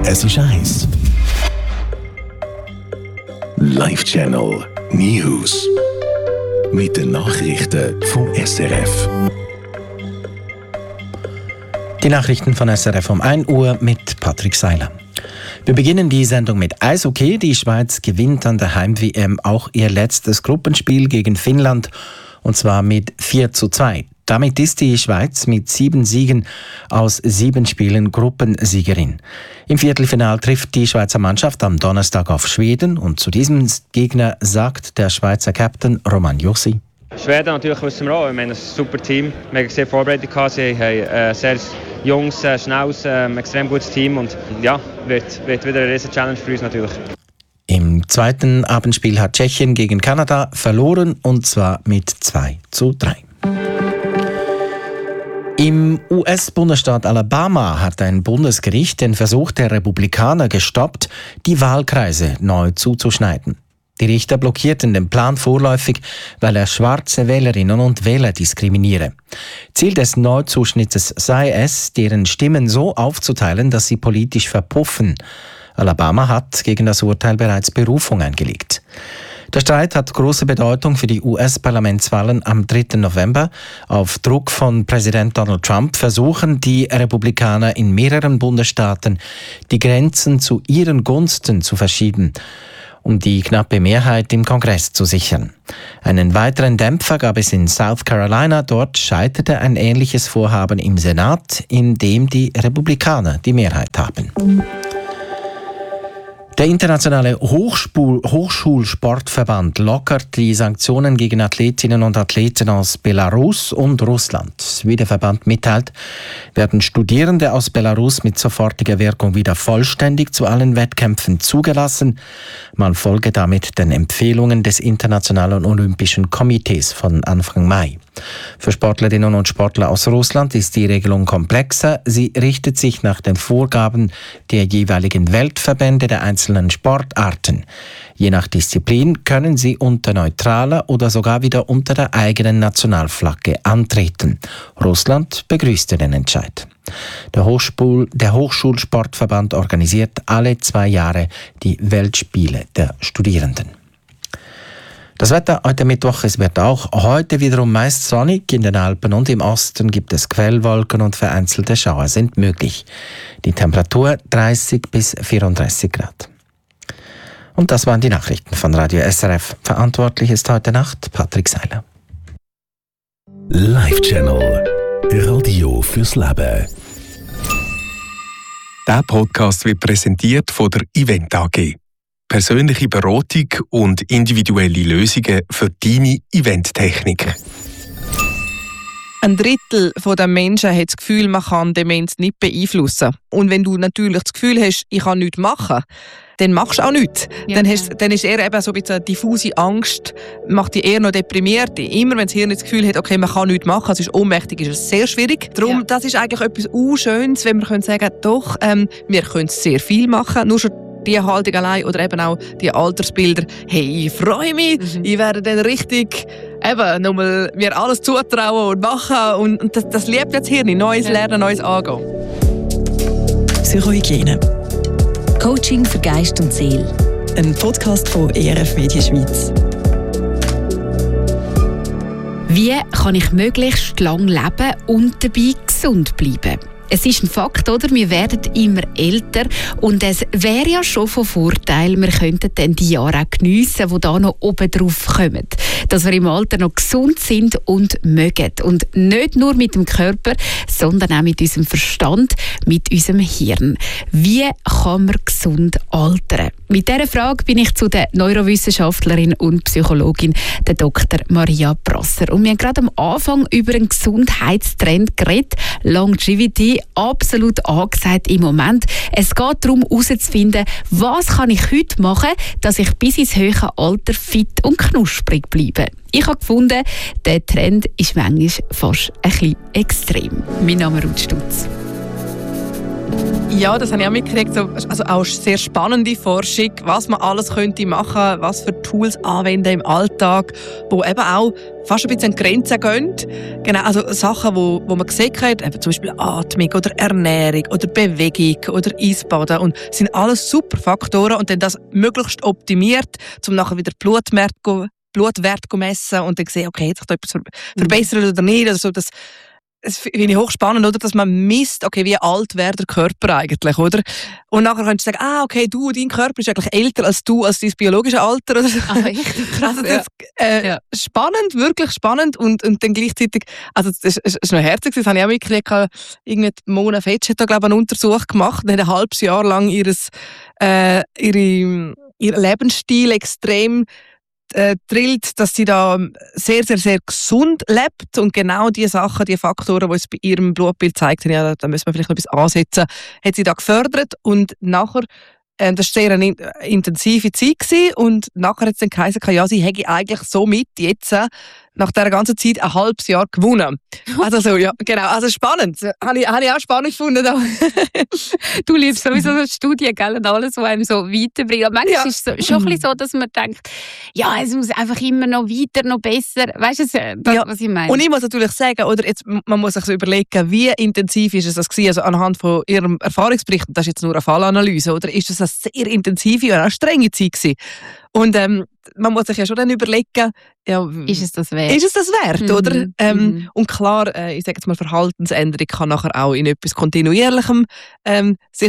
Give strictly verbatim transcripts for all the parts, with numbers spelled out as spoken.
Es ist eins. Live-Channel News. Mit den Nachrichten vom S R F. Die Nachrichten von S R F um ein Uhr mit Patrick Seiler. Wir beginnen die Sendung mit Eishockey. Die Schweiz gewinnt an der Heim-W M auch ihr letztes Gruppenspiel gegen Finnland, und zwar mit vier zu zwei. Damit ist die Schweiz mit sieben Siegen aus sieben Spielen Gruppensiegerin. Im Viertelfinale trifft die Schweizer Mannschaft am Donnerstag auf Schweden, und zu diesem Gegner sagt der Schweizer Captain Roman Josi: Schweden natürlich wissen wir auch, wir haben ein super Team, wir haben sehr vorbereitet gehabt, sie haben ein sehr junges, schnelles, extrem gutes Team und ja, wird, wird wieder eine riesen Challenge für uns natürlich. Im zweiten Abendspiel hat Tschechien gegen Kanada verloren, und zwar mit zwei zu drei. Im U S-Bundesstaat Alabama hat ein Bundesgericht den Versuch der Republikaner gestoppt, die Wahlkreise neu zuzuschneiden. Die Richter blockierten den Plan vorläufig, weil er schwarze Wählerinnen und Wähler diskriminiere. Ziel des Neuzuschnittes sei es, deren Stimmen so aufzuteilen, dass sie politisch verpuffen. Alabama hat gegen das Urteil bereits Berufung eingelegt. Der Streit hat große Bedeutung für die U S-Parlamentswahlen am dritten November. Auf Druck von Präsident Donald Trump versuchen die Republikaner in mehreren Bundesstaaten, die Grenzen zu ihren Gunsten zu verschieben, um die knappe Mehrheit im Kongress zu sichern. Einen weiteren Dämpfer gab es in South Carolina. Dort scheiterte ein ähnliches Vorhaben im Senat, in dem die Republikaner die Mehrheit haben. Der internationale Hochspul- Hochschulsportverband lockert die Sanktionen gegen Athletinnen und Athleten aus Belarus und Russland. Wie der Verband mitteilt, werden Studierende aus Belarus mit sofortiger Wirkung wieder vollständig zu allen Wettkämpfen zugelassen. Man folge damit den Empfehlungen des Internationalen Olympischen Komitees von Anfang Mai. Für Sportlerinnen und Sportler aus Russland ist die Regelung komplexer. Sie richtet sich nach den Vorgaben der jeweiligen Weltverbände der einzelnen Sportarten. Je nach Disziplin können sie unter neutraler oder sogar wieder unter der eigenen Nationalflagge antreten. Russland begrüßte den Entscheid. Der, Hochschul- der Hochschulsportverband organisiert alle zwei Jahre die Weltspiele der Studierenden. Das Wetter heute Mittwoch, es wird auch heute wiederum meist sonnig. In den Alpen und im Osten gibt es Quellwolken und vereinzelte Schauer sind möglich. Die Temperatur dreißig bis vierunddreißig Grad. Und das waren die Nachrichten von Radio S R F. Verantwortlich ist heute Nacht Patrick Seiler. Live-Channel. Radio fürs Leben. Der Podcast wird präsentiert von der Event A G. Persönliche Beratung und individuelle Lösungen für deine Eventtechnik. Ein Drittel der Menschen hat das Gefühl, man kann Demenz nicht beeinflussen. Und wenn du natürlich das Gefühl hast, ich kann nichts machen, dann machst du auch nichts. Ja. Dann, hast, dann ist eher eben so ein bisschen eine diffuse Angst, macht dich eher noch deprimiert. Immer wenn das Hirn das Gefühl hat, okay, man kann nichts machen, es ist ohnmächtig, ist es sehr schwierig. Darum, ja. Das ist eigentlich etwas Unschönes, wenn wir können sagen, doch, ähm, wir können sehr viel machen, nur schon die Haltung allein oder eben auch die Altersbilder. Hey, ich freue mich, mhm. ich werde dann richtig eben nochmal mir alles zutrauen und machen. Und, und das, das liebt jetzt Hirn, neues Lernen, neues Angehen. Psychohygiene. Coaching für Geist und Seele. Ein Podcast von E R F Media Schweiz. Wie kann ich möglichst lang leben und dabei gesund bleiben? Es ist ein Fakt, oder? Wir werden immer älter und es wäre ja schon von Vorteil, wir könnten dann die Jahre auch geniessen, die da noch oben drauf kommen. Dass wir im Alter noch gesund sind und mögen. Und nicht nur mit dem Körper, sondern auch mit unserem Verstand, mit unserem Hirn. Wie kann man gesund altern? Mit dieser Frage bin ich zu der Neurowissenschaftlerin und Psychologin, der Doktor Maria Brasser. Und wir haben gerade am Anfang über einen Gesundheitstrend geredet. Longevity, absolut angesagt im Moment. Es geht darum, herauszufinden, was kann ich heute machen, dass ich bis ins höhere Alter fit und knusprig bleibe. Ich habe gefunden, der Trend ist manchmal fast ein bisschen extrem. Mein Name ist Ruth Stutz. Ja, das habe ich auch mitgekriegt. Also auch sehr spannende Forschung, was man alles könnte machen, was für Tools Cooles anwenden im Alltag, wo eben auch fast ein bisschen an Grenzen gehen. Genau, also Sachen, wo, wo man gesehen hat, eben zum Beispiel Atmung oder Ernährung oder Bewegung oder Eisbaden. Und das sind alles super Faktoren und dann das möglichst optimiert, um nachher wieder Blutwert, Blutwert zu messen und dann sehen, okay, hat sich da etwas verbessert oder nicht. Also das, das finde ich hochspannend, oder? Dass man misst, okay, wie alt wäre der Körper eigentlich, oder? Und nachher kannst du sagen, ah, okay, du, dein Körper ist eigentlich älter als du, als dein biologisches Alter. Oder so. Ah, echt? Krass, also das, äh, ja. Spannend, wirklich spannend und, und dann gleichzeitig, also das ist noch herzig, das habe ich auch mitgekriegt, irgendwie Mona Fetsch hat da, glaube ich, einen Untersuch gemacht und hat ein halbes Jahr lang ihres, äh, ihre, ihr Lebensstil extrem Äh, drillt, dass sie da sehr, sehr, sehr gesund lebt und genau die Sachen, die Faktoren, die es bei ihrem Blutbild zeigt, ja, da müssen wir vielleicht noch etwas ansetzen, hat sie da gefördert und nachher, äh, das war sehr eine in- intensive Zeit gewesen, und nachher hat es dann geheißen, ja, sie hätte eigentlich somit jetzt äh, nach dieser ganzen Zeit ein halbes Jahr gewonnen. Also so, ja, genau, also spannend. Habe ich, habe ich auch spannend gefunden. Da. Du liebst sowieso so Studien, gell, und alles, was einem so weiterbringt. Manchmal Ja. ist es so, schon ein bisschen so, dass man denkt, ja, es muss einfach immer noch weiter, noch besser. Weißt du, das, Ja. was ich meine? Und ich muss natürlich sagen, oder jetzt, man muss sich so überlegen, wie intensiv ist es das gewesen? Also anhand von ihrem Erfahrungsbericht, das ist jetzt nur eine Fallanalyse, oder ist das eine sehr intensive und auch strenge Zeit gewesen? Und ähm, man muss sich ja schon dann überlegen, ja, ist es das wert? ist es das wert, Mhm, oder? Ähm, mhm. Und klar, äh, ich sage jetzt mal, Verhaltensänderung kann nachher auch in etwas Kontinuierlichem ähm, sich,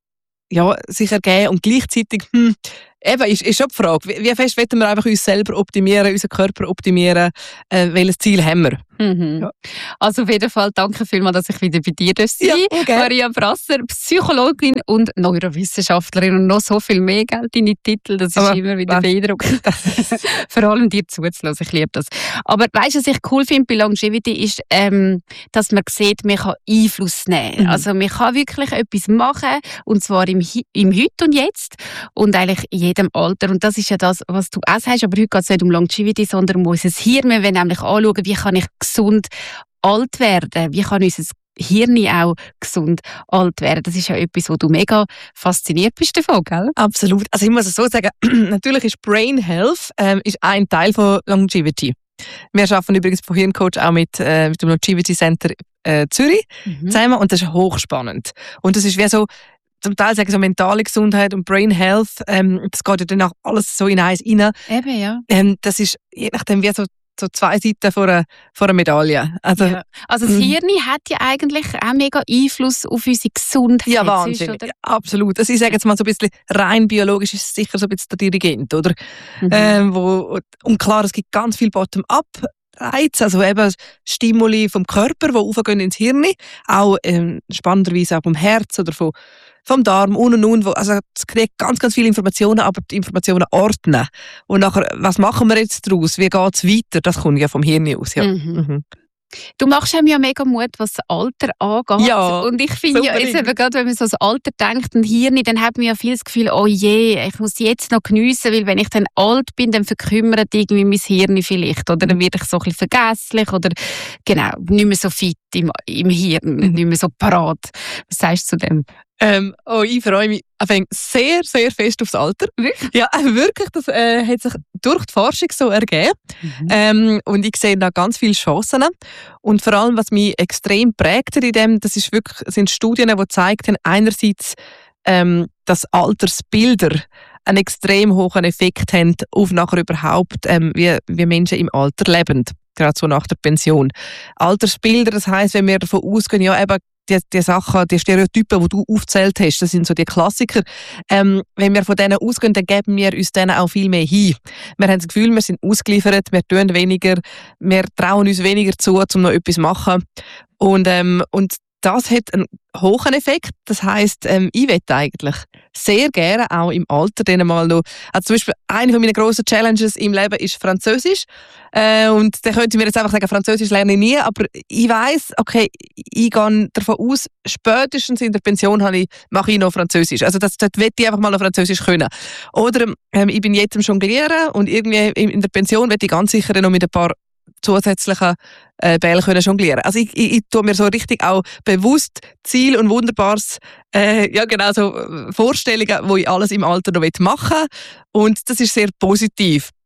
ja, sich ergeben und gleichzeitig, hm, eben, ist, ist schon die Frage, wie, wie fest wollen wir einfach uns selber optimieren, unseren Körper optimieren, äh, welches Ziel haben wir? Mhm. Ja. Also auf jeden Fall danke vielmals, dass ich wieder bei dir sein Ja, darf. okay. Maria Brasser, Psychologin und Neurowissenschaftlerin und noch so viel mehr, gell, deine Titel, das ist Aber, immer wieder was? beeindruckend. Vor allem dir zuzuhören, ich liebe das. Aber weißt du, was ich cool finde bei Longevity ist, ähm, dass man sieht, man kann Einfluss nehmen. Mhm. Also man kann wirklich etwas machen, und zwar im, Hi- im Heute und Jetzt und eigentlich in jedem Alter. Und das ist ja das, was du auch sagst, aber heute geht es nicht um Longevity, sondern um unser Hirn. Wir wollen nämlich anschauen, wie kann ich gesund alt werden, wie kann unser Hirn auch gesund alt werden. Das ist ja etwas, wo du mega fasziniert bist davon, gell? Absolut. Also ich muss es so sagen, natürlich ist Brain Health ähm, ist ein Teil von Longevity. Wir arbeiten übrigens von Hirncoach auch mit, äh, mit dem Longevity Center äh, Zürich Mhm. zusammen und das ist hochspannend. Und das ist wie so, zum Teil sagen so mentale Gesundheit und Brain Health, ähm, das geht ja dann auch alles so in eins rein. Eben, ja. Ähm, das ist je nachdem wie so, so zwei Seiten von einer, von einer Medaille. Also, ja. Also das Mhm. Hirn hat ja eigentlich auch mega Einfluss auf unsere Gesundheit. ja, sonst, wahnsinnig. oder? Ja, absolut. Also ich sage jetzt mal so ein bisschen, rein biologisch ist es sicher so ein bisschen der Dirigent, oder? Mhm. Ähm, wo, und klar, es gibt ganz viel Bottom-up-Reize, also eben Stimuli vom Körper, die raufgehen ins Hirn, auch ähm, spannenderweise auch vom Herz oder vom, vom Darm und und und. Wo, also es kriegt ganz, ganz viele Informationen, aber die Informationen ordnen. Und nachher, was machen wir jetzt daraus? Wie geht es weiter? Das kommt ja vom Hirn aus. Ja. Mhm. Mhm. Du machst einem ja mega Mut, was das Alter angeht. Ja, und ich finde ja, jetzt unbedingt. eben gerade, wenn man so das Alter denkt, ein Hirn, dann hat man ja viel das Gefühl, oh je, ich muss jetzt noch geniessen, weil wenn ich dann alt bin, dann verkümmert irgendwie mein Hirn vielleicht. Oder dann werde ich so ein bisschen vergesslich oder genau, nicht mehr so fit im, im Hirn, nicht mehr so parat. Was sagst du zu dem? Ähm, oh, ich freue mich auf jeden Fall sehr, sehr fest aufs Alter. Wirklich? Ja, äh, wirklich. Das äh, hat sich durch die Forschung so ergeben. Mhm. Ähm, und ich sehe da ganz viele Chancen. Und vor allem, was mich extrem prägt in dem, das ist wirklich, sind Studien, die zeigen, einerseits, ähm, dass Altersbilder einen extrem hohen Effekt haben auf nachher überhaupt, ähm, wie, wie Menschen im Alter leben. Gerade so nach der Pension. Altersbilder, das heisst, wenn wir davon ausgehen, ja eben, die, die Sachen, die Stereotypen, die du aufgezählt hast, das sind so die Klassiker. Ähm, wenn wir von denen ausgehen, dann geben wir uns denen auch viel mehr hin. Wir haben das Gefühl, wir sind ausgeliefert, wir tun weniger, wir trauen uns weniger zu, um noch etwas zu machen. Und, ähm, und das hat einen hohen Effekt. Das heisst, ähm, ich möchte eigentlich sehr gerne auch im Alter denen mal noch, also zum Beispiel eine von meinen grossen Challenges im Leben ist Französisch. Äh, und da könnte ich mir jetzt einfach sagen, Französisch lerne ich nie, aber ich weiss, okay, ich gehe davon aus, spätestens in der Pension habe ich, mache ich noch Französisch. Also das, dort möchte ich einfach mal noch Französisch können. Oder ähm, ich bin jetzt am Jonglieren und irgendwie in, in der Pension möchte ich ganz sicher noch mit ein paar zusätzlichen äh, Bälle können jonglieren. Also ich, ich, ich tue mir so richtig auch bewusst Ziel und Wunderbares, äh, ja genau so äh, Vorstellungen, wo ich alles im Alter noch machen will. Und das ist sehr positiv.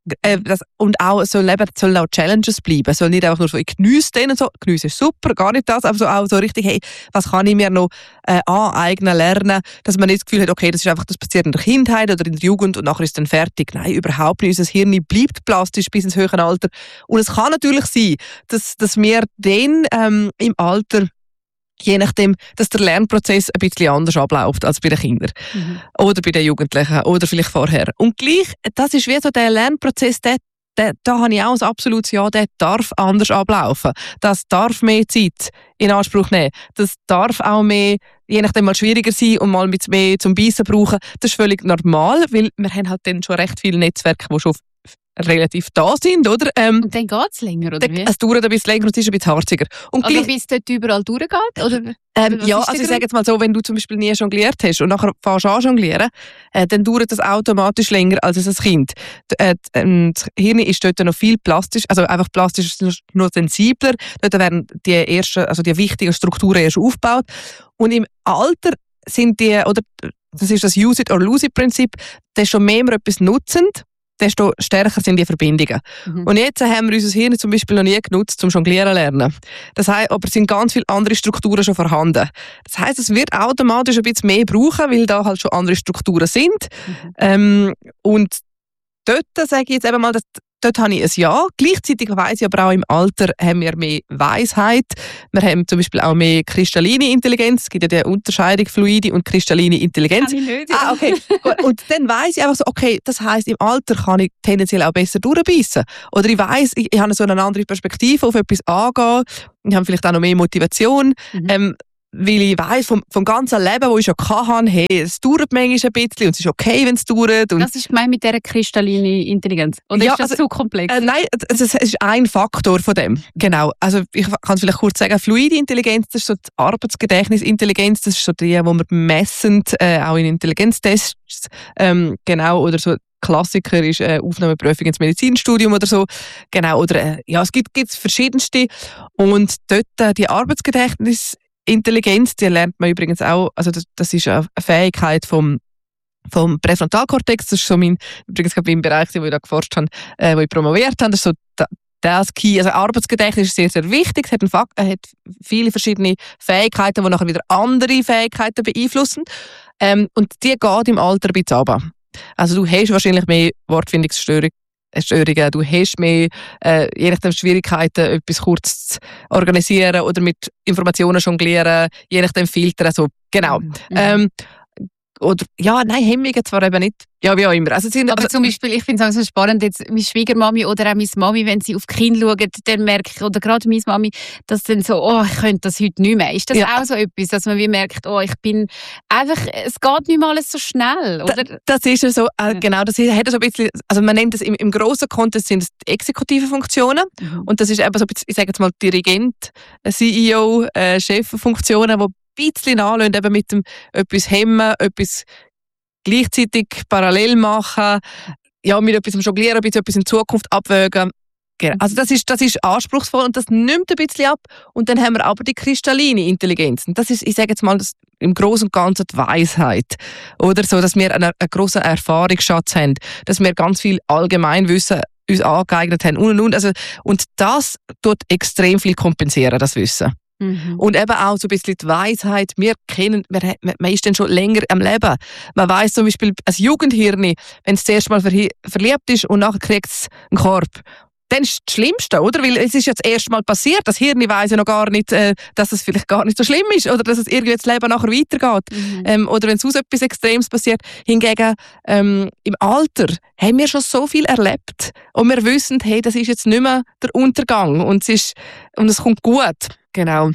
Äh, das, und auch sollen, eben, sollen auch Challenges bleiben. Es soll nicht einfach nur so, ich geniesse den und so. Geniessen ist super, gar nicht das, aber so auch so richtig, hey, was kann ich mir noch äh, aneignen, lernen, dass man nicht das Gefühl hat, okay, das ist einfach, das passiert in der Kindheit oder in der Jugend und nachher ist es dann fertig. Nein, überhaupt nicht. Unser Hirn bleibt plastisch bis ins höhere Alter. Und es kann natürlich sein, dass, dass wir dann ähm, im Alter, je nachdem, dass der Lernprozess ein bisschen anders abläuft als bei den Kindern. Mhm. Oder bei den Jugendlichen oder vielleicht vorher. Und gleich, das ist wie so der Lernprozess, der, der, da habe ich auch ein absolutes Ja, der darf anders ablaufen. Das darf mehr Zeit in Anspruch nehmen. Das darf auch mehr, je nachdem mal schwieriger sein und mal mit mehr zum Beissen brauchen. Das ist völlig normal, weil wir haben halt dann schon recht viele Netzwerke, die schon relativ da sind, oder? Ähm, und dann geht es länger, oder wie? Es dauert ein bisschen länger und es ist ein bisschen harziger. Und also bis es dort überall durchgeht? Oder? Ähm, ja, also ich sage jetzt mal so, wenn du zum Beispiel nie jongliert hast und nachher fährst an jonglieren, äh, dann dauert das automatisch länger als ein Kind. D- äh, das Hirn ist dort noch viel plastisch, also einfach plastisch ist nur sensibler. Dort werden die ersten, also die wichtigen Strukturen erst aufgebaut. Und im Alter sind die, oder das ist das Use it or lose it Prinzip, desto mehr wir etwas nutzen, desto stärker sind die Verbindungen. Mhm. Und jetzt haben wir unser Hirn zum Beispiel noch nie genutzt, zum Jonglieren lernen. Das heisst, aber es sind ganz viele andere Strukturen schon vorhanden. Das heisst, es wird automatisch ein bisschen mehr brauchen, weil da halt schon andere Strukturen sind. Mhm. Ähm, und dort sage ich jetzt eben mal, dass dort habe ich ein Ja. Gleichzeitig weiss ich aber auch, im Alter haben wir mehr Weisheit. Wir haben zum Beispiel auch mehr kristalline Intelligenz. Es gibt ja die Unterscheidung fluide und kristalline Intelligenz. Kann ich nicht, ja. Ah, okay. Und dann weiss ich einfach so, okay, das heisst, im Alter kann ich tendenziell auch besser durchbeissen. Oder ich weiss, ich, ich habe so eine andere Perspektive auf etwas angehen. Ich habe vielleicht auch noch mehr Motivation. Mhm. Ähm, weil ich weiss, vom, vom ganzen Leben, das ich schon hatte, hey, es dauert manchmal ein bisschen und es ist okay, wenn es dauert. Und das ist gemeint mit dieser kristallinen Intelligenz? Oder ja, ist das also, zu komplex? Äh, nein, es ist ein Faktor von dem. Genau. Also ich kann es vielleicht kurz sagen, fluide Intelligenz, das ist so die Arbeitsgedächtnisintelligenz, das ist so die, die wir messen, äh, auch in Intelligenztests. Ähm, genau, oder so. Klassiker ist äh, Aufnahmeprüfung ins Medizinstudium oder so. Genau, oder äh, ja, es gibt, gibt verschiedenste. Und dort äh, die Arbeitsgedächtnis Intelligenz, die lernt man übrigens auch, also das, das ist eine Fähigkeit vom, vom Präfrontalkortex, das ist so mein, übrigens gerade im Bereich, wo ich da geforscht habe, äh, wo ich promoviert habe, das ist so das Key, also Arbeitsgedächtnis ist sehr, sehr wichtig, es hat, einen Fakt, äh, hat viele verschiedene Fähigkeiten, die nachher wieder andere Fähigkeiten beeinflussen, ähm, und die geht im Alter ein bisschen runter. Also du hast wahrscheinlich mehr Wortfindungsstörungen, Störungen. Du hast mehr, äh, je nachdem Schwierigkeiten, etwas kurz zu organisieren oder mit Informationen jonglieren, je nachdem filtern. Also, genau. Mhm. Ähm, oder, ja, nein, Hemmungen zwar eben nicht. Ja, wie auch immer. Also, sind, aber also, zum Beispiel, ich finde es auch so spannend, jetzt meine Schwiegermami oder auch meine Mami, wenn sie auf die Kinder schauen, dann merke ich, oder gerade meine Mami, dass dann so, oh, ich könnte das heute nicht mehr. Ist das ja auch so etwas, dass man wie merkt, oh, ich bin einfach, es geht nicht mal alles so schnell, oder? Da, das ist ja so, äh, genau, das hat so ein bisschen, also man nennt das im, im grossen Kontext sind es die exekutiven Funktionen, mhm. und das ist eben so, ich sage jetzt mal Dirigent, C E O, äh, Cheffunktionen, die ein bisschen anlösen, eben mit dem etwas hemmen, etwas gleichzeitig parallel machen, ja, mit etwas jonglieren, mit etwas in Zukunft abwägen. Also das ist, das ist anspruchsvoll und das nimmt ein bisschen ab. Und dann haben wir aber die kristalline Intelligenz. Und das ist, ich sage jetzt mal, das im Großen und Ganzen die Weisheit. Oder so, dass wir einen, einen grossen Erfahrungsschatz haben, dass wir ganz viel Allgemeinwissen uns angeeignet haben und und und. Also, und das tut extrem viel kompensieren, das Wissen. Mhm. Und eben auch so ein bisschen die Weisheit. Wir kennen, man, man ist dann schon länger am Leben. Man weiss zum Beispiel, als Jugendhirn, wenn es zuerst mal verhi- verliebt ist und nachher kriegt es einen Korb, dann ist es das Schlimmste, oder? Weil es ist ja das erste Mal passiert. Das Hirn weiss ja noch gar nicht, äh, dass es vielleicht gar nicht so schlimm ist oder dass es irgendwie das Leben nachher weitergeht. Mhm. Ähm, oder wenn sonst etwas Extremes passiert. Hingegen ähm, im Alter haben wir schon so viel erlebt und wir wissen, hey, das ist jetzt nicht mehr der Untergang und es, ist, und es kommt gut. Genau.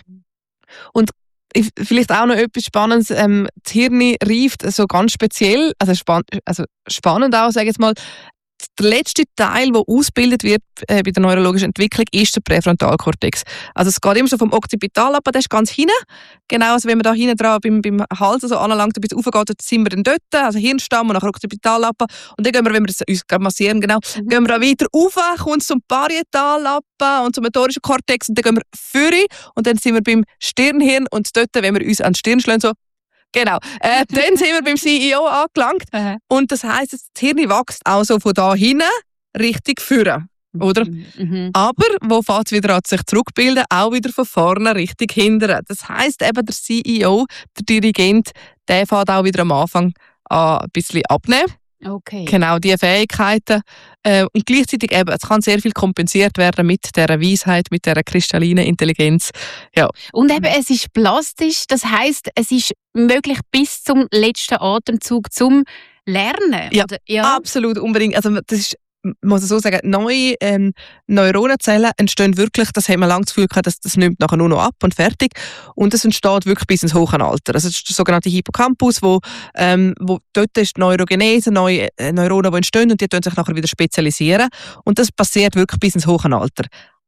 Und vielleicht auch noch etwas Spannendes. Ähm, das Hirn reift so ganz speziell, also, spann- also spannend auch, sage ich jetzt mal. Der letzte Teil, der ausgebildet wird äh, bei der neurologischen Entwicklung, ist der Präfrontalkortex. Also es geht immer so vom Occipitallappen, der ist ganz hinten. Genau, also wenn man da hinten dran beim, beim Hals so anlangt, ein bisschen raufgeht, dann sind wir dann dort, also Hirnstamm und nachher Occipitallappen. Und dann gehen wir, wenn wir das uns massieren, genau, mhm. gehen wir da weiter rauf, kommt zum Parietallappen und zum motorischen Kortex und dann gehen wir vorne und dann sind wir beim Stirnhirn und dort, wenn wir uns an die Stirn schlagen, so. Genau. Äh, dann sind wir beim C E O angelangt. Uh-huh. Und das heisst, das Hirn wächst auch so von da hinten richtig führen. Oder? Mhm. Aber wo fängt es wieder an sich zurückbilden? Auch wieder von vorne richtig hindern. Das heisst eben, der C E O, der Dirigent, der fängt auch wieder am Anfang an ein bisschen abnehmen. Okay. Genau, diese Fähigkeiten. Äh, und gleichzeitig eben, es kann sehr viel kompensiert werden mit dieser Weisheit, mit dieser kristallinen Intelligenz. Ja. Und eben, es ist plastisch, das heisst, es ist möglich bis zum letzten Atemzug zum Lernen. Ja, oder? Ja. Absolut, unbedingt. Also das ist, muss ich so sagen, neue ähm, Neuronenzellen entstehen wirklich, das haben wir lange das Gefühl gehabt, dass das nimmt nachher nur noch ab und fertig. Und das entsteht wirklich bis ins hohe Alter. Also das ist der sogenannte Hippocampus, wo, ähm, wo dort ist die Neurogenese, neue äh, Neuronen, die entstehen und die tun sich nachher wieder spezialisieren. Und das passiert wirklich bis ins hohe Alter.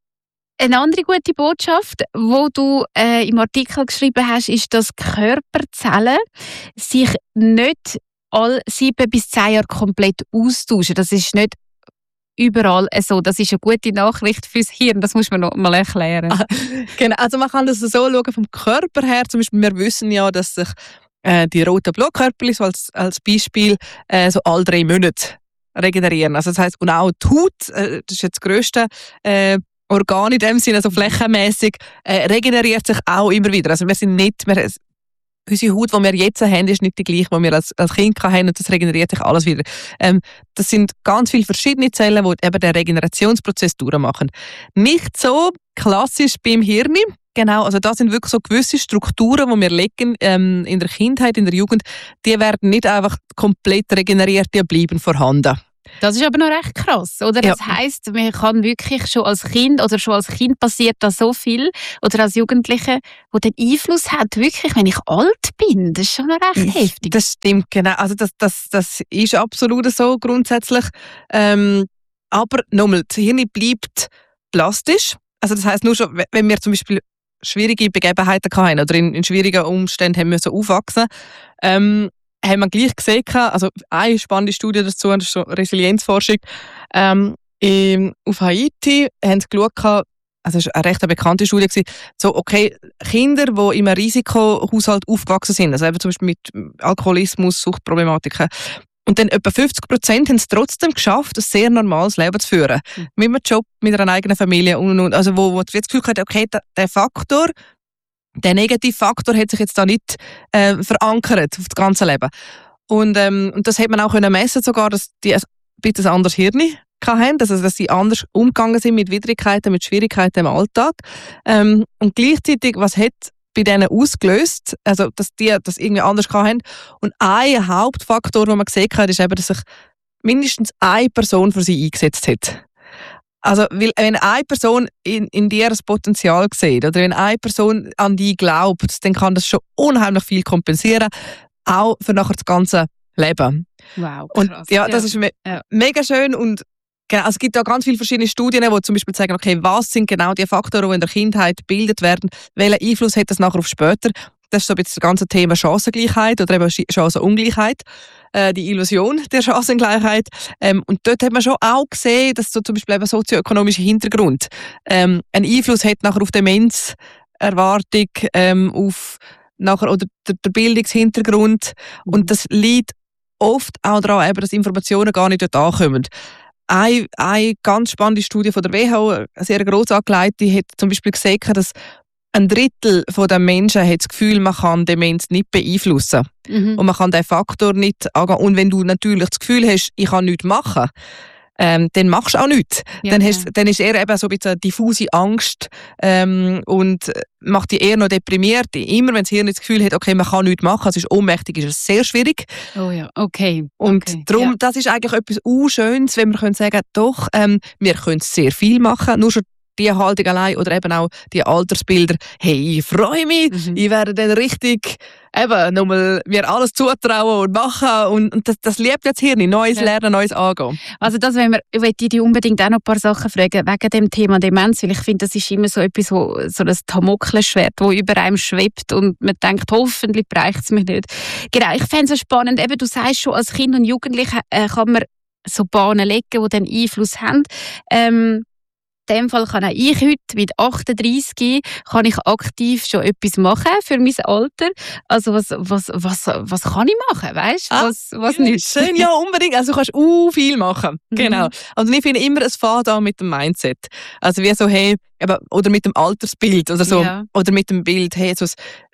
Eine andere gute Botschaft, die du äh, im Artikel geschrieben hast, ist, dass Körperzellen sich nicht alle sieben bis zehn Jahre komplett austauschen. Das ist nicht überall so. Das ist eine gute Nachricht fürs Hirn. Das muss man noch mal erklären. Genau, also man kann das so schauen vom Körper her. Zum Beispiel, wir wissen ja, dass sich äh, die roten Blutkörperchen so als, als Beispiel äh, so alle drei Monate regenerieren. Also das heisst, und auch die Haut, äh, das ist jetzt das grösste äh, Organ in dem Sinne, also flächenmäßig, äh, regeneriert sich auch immer wieder. Also wir sind nicht, wir, unsere Haut, die wir jetzt haben, ist nicht die gleiche, die wir als, als Kind hatten, und das regeneriert sich alles wieder. Ähm, das sind ganz viele verschiedene Zellen, die eben den Regenerationsprozess durchmachen. Nicht so klassisch beim Hirn. Genau, also das sind wirklich so gewisse Strukturen, die wir legen ähm, in der Kindheit, in der Jugend, die werden nicht einfach komplett regeneriert, die bleiben vorhanden. Das ist aber noch recht krass, oder? Ja. Das heisst, man kann wirklich schon als Kind oder schon als Kind passiert da so viel oder als Jugendliche, wo den Einfluss hat, wirklich, wenn ich alt bin. Das ist schon noch recht heftig. Das stimmt, genau. Also das, das, das ist absolut so grundsätzlich. Ähm, aber nochmal, das Hirn bleibt plastisch. Also das heisst nur schon, wenn wir zum Beispiel schwierige Begebenheiten hatten oder in, in schwierigen Umständen haben müssen aufwachsen, ähm, haben wir gleich gesehen, also eine spannende Studie dazu, das ist so Resilienzforschung, ähm, in, auf Haiti haben sie geschaut, also es war eine recht bekannte Studie, so, okay, Kinder, die in einem Risikohaushalt aufgewachsen sind, also eben zum Beispiel mit Alkoholismus, Suchtproblematiken, und dann etwa fünfzig Prozent haben es trotzdem geschafft, ein sehr normales Leben zu führen. Mhm. Mit einem Job, mit einer eigenen Familie und, und, also wo, wo du das Gefühl hast, okay, der, der Faktor, der negative Faktor hat sich jetzt da nicht äh, verankert auf das ganze Leben. Und, ähm, und das hat man auch können messen, sogar, dass die ein bisschen ein anderes Hirn hatten, also dass sie anders umgegangen sind mit Widrigkeiten, mit Schwierigkeiten im Alltag. Ähm, und gleichzeitig, was hat bei denen ausgelöst, also dass die das irgendwie anders hatten. Und ein Hauptfaktor, den man gesehen hat, ist eben, dass sich mindestens eine Person für sie eingesetzt hat. Also, weil, wenn eine Person in, in dir das Potenzial sieht oder wenn eine Person an dich glaubt, dann kann das schon unheimlich viel kompensieren, auch für nachher das ganze Leben. Wow, krass. Und ja, das ja. ist me- ja. mega schön und genau, also es gibt da ganz viele verschiedene Studien, die zum Beispiel zeigen, okay, was sind genau die Faktoren, die in der Kindheit gebildet werden, welchen Einfluss hat das nachher auf später. Das ist so ein bisschen das ganze Thema Chancengleichheit oder eben Chancenungleichheit, äh, die Illusion der Chancengleichheit. Ähm, und dort hat man schon auch gesehen, dass so zum Beispiel eben sozioökonomischer Hintergrund ähm, einen Einfluss hat nachher auf Demenzerwartung, ähm, auf nachher oder der, der Bildungshintergrund. Mhm. Und das liegt oft auch daran, eben, dass Informationen gar nicht dort ankommen. Eine, eine ganz spannende Studie von der W H O, eine sehr gross angelegte, die hat zum Beispiel gesehen, dass ein Drittel der Menschen hat das Gefühl, man kann Demenz nicht beeinflussen. Mhm. Und man kann diesen Faktor nicht angehen. Und wenn du natürlich das Gefühl hast, ich kann nichts machen, ähm, dann machst du auch nichts. Ja, dann, hast, ja. dann ist eher eben so ein bisschen eine diffuse Angst ähm, und macht dich eher noch deprimiert. Immer wenn das Hirn das Gefühl hat, okay, man kann nichts machen, es ist ohnmächtig, ist es sehr schwierig. Oh ja, okay. Und okay. darum, ja. das ist eigentlich etwas Unschönes, wenn wir können sagen, doch, ähm, wir können sehr viel machen, nur schon die Haltung allein oder eben auch die Altersbilder. Hey, ich freue mich, mhm. ich werde dann richtig eben nochmal mir alles zutrauen und machen und, und das, das liebt jetzt hier nicht. Neues ja. Lernen, Neues Angehen. Also das, wenn wir, ich möchte dich unbedingt auch noch ein paar Sachen fragen, wegen dem Thema Demenz, weil ich finde, das ist immer so etwas, wo, so ein Damoklesschwert, das über einem schwebt und man denkt, hoffentlich bereicht es mich nicht. Genau, ich fände es so spannend, eben, du sagst schon, als Kind und Jugendliche äh, kann man so Bahnen legen, die dann Einfluss haben. Ähm, in dem Fall kann auch ich heute mit achtunddreissig kann ich aktiv schon etwas machen für mein Alter. Also was, was, was, was kann ich machen, weißt du? Ah, was, was nicht? Schön, ja, unbedingt. Also du kannst uh, viel machen. Genau. Also ich finde immer, es fängt an mit dem Mindset. Also wie so, hey, eben, oder mit dem Altersbild oder so. Ja. Oder mit dem Bild, hey, so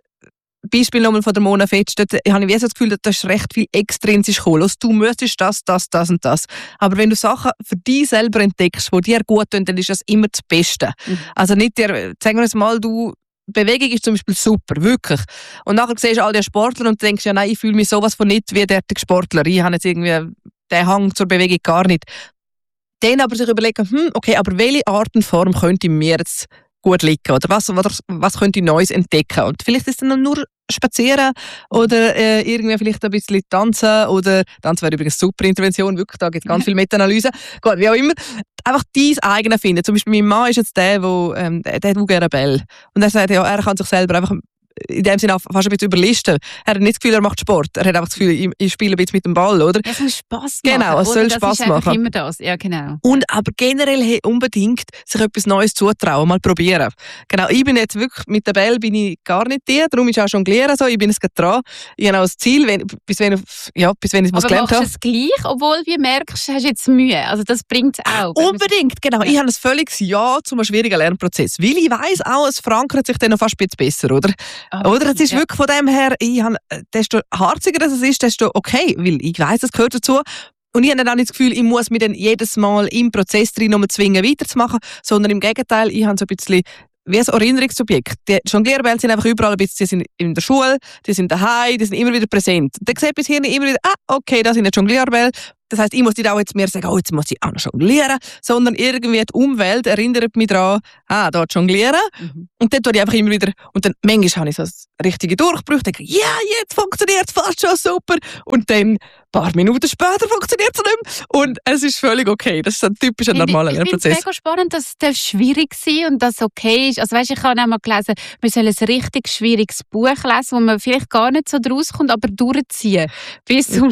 ein Beispiel nochmal von der Mona Fetsch, dort habe ich wie so das Gefühl, da ist recht viel extrinsisch cool. Also, du müsstest das, das, das und das. Aber wenn du Sachen für dich selber entdeckst, die dir gut tun, dann ist das immer das Beste. Mhm. Also nicht dir, sagen wir jetzt mal, du Bewegung ist zum Beispiel super, wirklich. Und nachher siehst du all die Sportler und denkst, ja nein, ich fühle mich sowas von nicht wie der Sportler. Ich habe jetzt irgendwie den Hang zur Bewegung gar nicht. Dann aber sich überlegen, hm, okay, aber welche Art und Form könnte mir jetzt gut liegen? Oder was, was, was könnte ich Neues entdecken? Und vielleicht ist es dann nur spazieren oder äh, irgendwie vielleicht ein bisschen tanzen oder tanzen wäre übrigens eine super Intervention, wirklich, da gibt es ganz viel Meta-Analyse. Gut, wie auch immer. Einfach dein eigenes finden. Zum Beispiel mein Mann ist jetzt der, wo, ähm, der, der hat gerne Ball. Und er sagt, ja, er kann sich selber einfach in dem Sinne fast ein bisschen überlisten. Er hat nicht das Gefühl, er macht Sport. Er hat einfach das Gefühl, ich, ich spiele ein bisschen mit dem Ball, oder? Es soll Spass machen. Genau, es soll Spass machen. Das ist immer das, ja genau. Und aber generell hey, unbedingt sich etwas Neues zutrauen, mal probieren. Genau, ich bin jetzt wirklich, mit der Ball bin ich gar nicht die, darum ist auch jonglieren so, ich bin jetzt gerade dran. Ich habe auch das Ziel, wenn, bis, wenn, ja, bis wenn ich es gelernt habe. Aber machst du es gleich, obwohl du merkst, du hast jetzt Mühe? Also das bringt es auch. Unbedingt, genau. Ich habe ein völliges Ja zu einem schwierigen Lernprozess. Weil ich weiss auch, es verankert sich dann noch fast ein bisschen besser, oder? Oh, oder? Es ist ja. wirklich von dem her, ich habe, desto harziger es ist, desto okay, weil ich weiss, es gehört dazu. Und ich habe dann auch nicht das Gefühl, ich muss mich dann jedes Mal im Prozess drin um zwingen, weiterzumachen, sondern im Gegenteil, ich habe so ein bisschen wie ein Erinnerungsobjekt. Die Jonglierbälle sind einfach überall, die sind in der Schule, die sind daheim, die sind immer wieder präsent. Dann sieht bis hierhin immer wieder, ah, okay, das sind Jonglierbälle. Das heisst, ich muss nicht auch jetzt mehr sagen, oh, jetzt muss ich auch noch jonglieren, sondern irgendwie die Umwelt erinnert mich daran, ah, da jonglieren. Mhm. Und dann tue ich einfach immer wieder, und dann manchmal habe ich so einen richtigen Durchbruch, denke, ja, yeah, jetzt funktioniert es fast schon super. Und dann, ein paar Minuten später funktioniert es nicht mehr. Und es ist völlig okay. Das ist ein typischer normaler Lernprozess. Ich finde es mega spannend, dass es schwierig sein und dass es okay ist. Also weißt, ich habe auch mal gelesen, wir sollen ein richtig schwieriges Buch lesen, wo man vielleicht gar nicht so draus kommt, aber durchziehen. Bis zum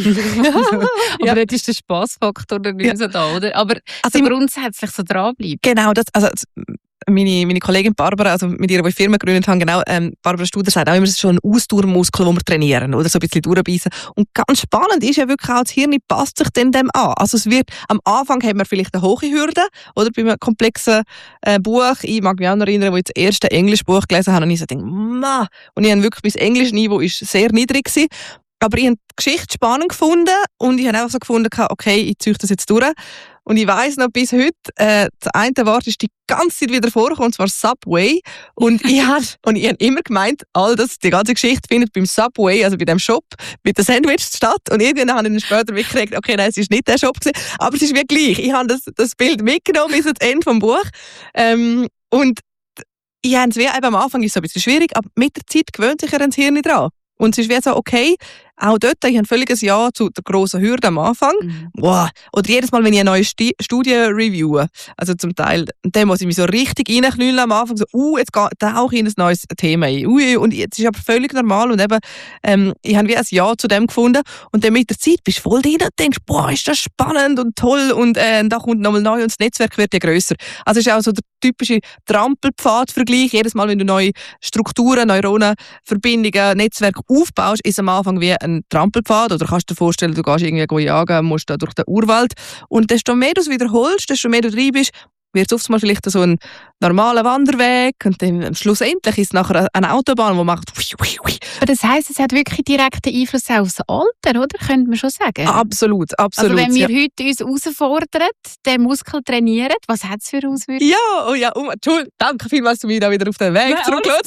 Aber ja. Das ist der Spassfaktor dann nicht ja. so da, oder? Aber also so grundsätzlich so dranbleiben. Genau, das, also meine, meine Kollegin Barbara, also mit ihrer, die ich Firma gegründet haben, genau, ähm, Barbara Studer sagt auch immer, es ist schon ein Ausdauermuskel, den wir trainieren, oder so ein bisschen durchbeissen. Und ganz spannend ist ja wirklich auch, das Hirn passt sich dann dem an. Also es wird, am Anfang haben wir vielleicht eine hohe Hürde, oder bei einem komplexen äh, Buch. Ich mag mich auch noch erinnern, als ich das erste Englischbuch gelesen habe, und ich so denke, ma, und ich habe wirklich, mein Englischniveau ist sehr niedrig gewesen. Aber ich habe die Geschichte spannend gefunden und ich habe einfach so gefunden, okay, ich ziehe das jetzt durch. Und ich weiss noch bis heute, äh, das eine Wort ist die ganze Zeit wieder vorgekommen, und zwar Subway. Und ich habe und ich hab immer gemeint, all das, die ganze Geschichte findet beim Subway, also bei dem Shop, mit den Sandwiches statt. Und irgendwann habe ich dann später mitgekriegt, okay, nein, es war nicht der Shop gewesen, aber es ist wie gleich. Ich habe das, das Bild mitgenommen bis ans Ende des Buches. Ähm, und ich habe es wie eben am Anfang ist es so ein bisschen schwierig, aber mit der Zeit gewöhnt sich ja das Hirn dran. Und es ist wie so, okay, auch dort, ich habe ein völliges Ja zu der grossen Hürde am Anfang. Mhm. Wow. Oder jedes Mal, wenn ich eine neue Sti- Studie reviewe, also zum Teil, dann muss ich mich so richtig reinknüllen am Anfang, so, uh, jetzt tauche ich in ein neues Thema ein. Uh, und jetzt ist aber völlig normal und eben, ähm, ich habe wie ein Ja zu dem gefunden und dann mit der Zeit bist du voll drin und denkst, boah, ist das spannend und toll und äh, da kommt nochmal neu und das Netzwerk wird ja grösser. Also es ist auch so der typische Trampelpfad-Vergleich. Jedes Mal, wenn du neue Strukturen, Neuronen, Verbindungen, Netzwerke aufbaust, ist am Anfang wie ein Trampelpfad, oder kannst du dir vorstellen, du gehst irgendwie jagen, musst da durch den Urwald und desto mehr du es wiederholst, desto mehr du drin bist, wird es oftmals vielleicht so ein normaler Wanderweg und dann schlussendlich ist es nachher eine Autobahn, die macht. Aber das heisst, es hat wirklich direkten Einfluss aufs Alter, oder? Könnte man schon sagen. Absolut, absolut. Also wenn wir ja. heute uns herausfordern, den Muskel trainieren, was hat es für Auswirkungen? Ja, oh ja, oh, Entschuldigung, danke vielmals, dass du mich da wieder auf den Weg zurücklässt.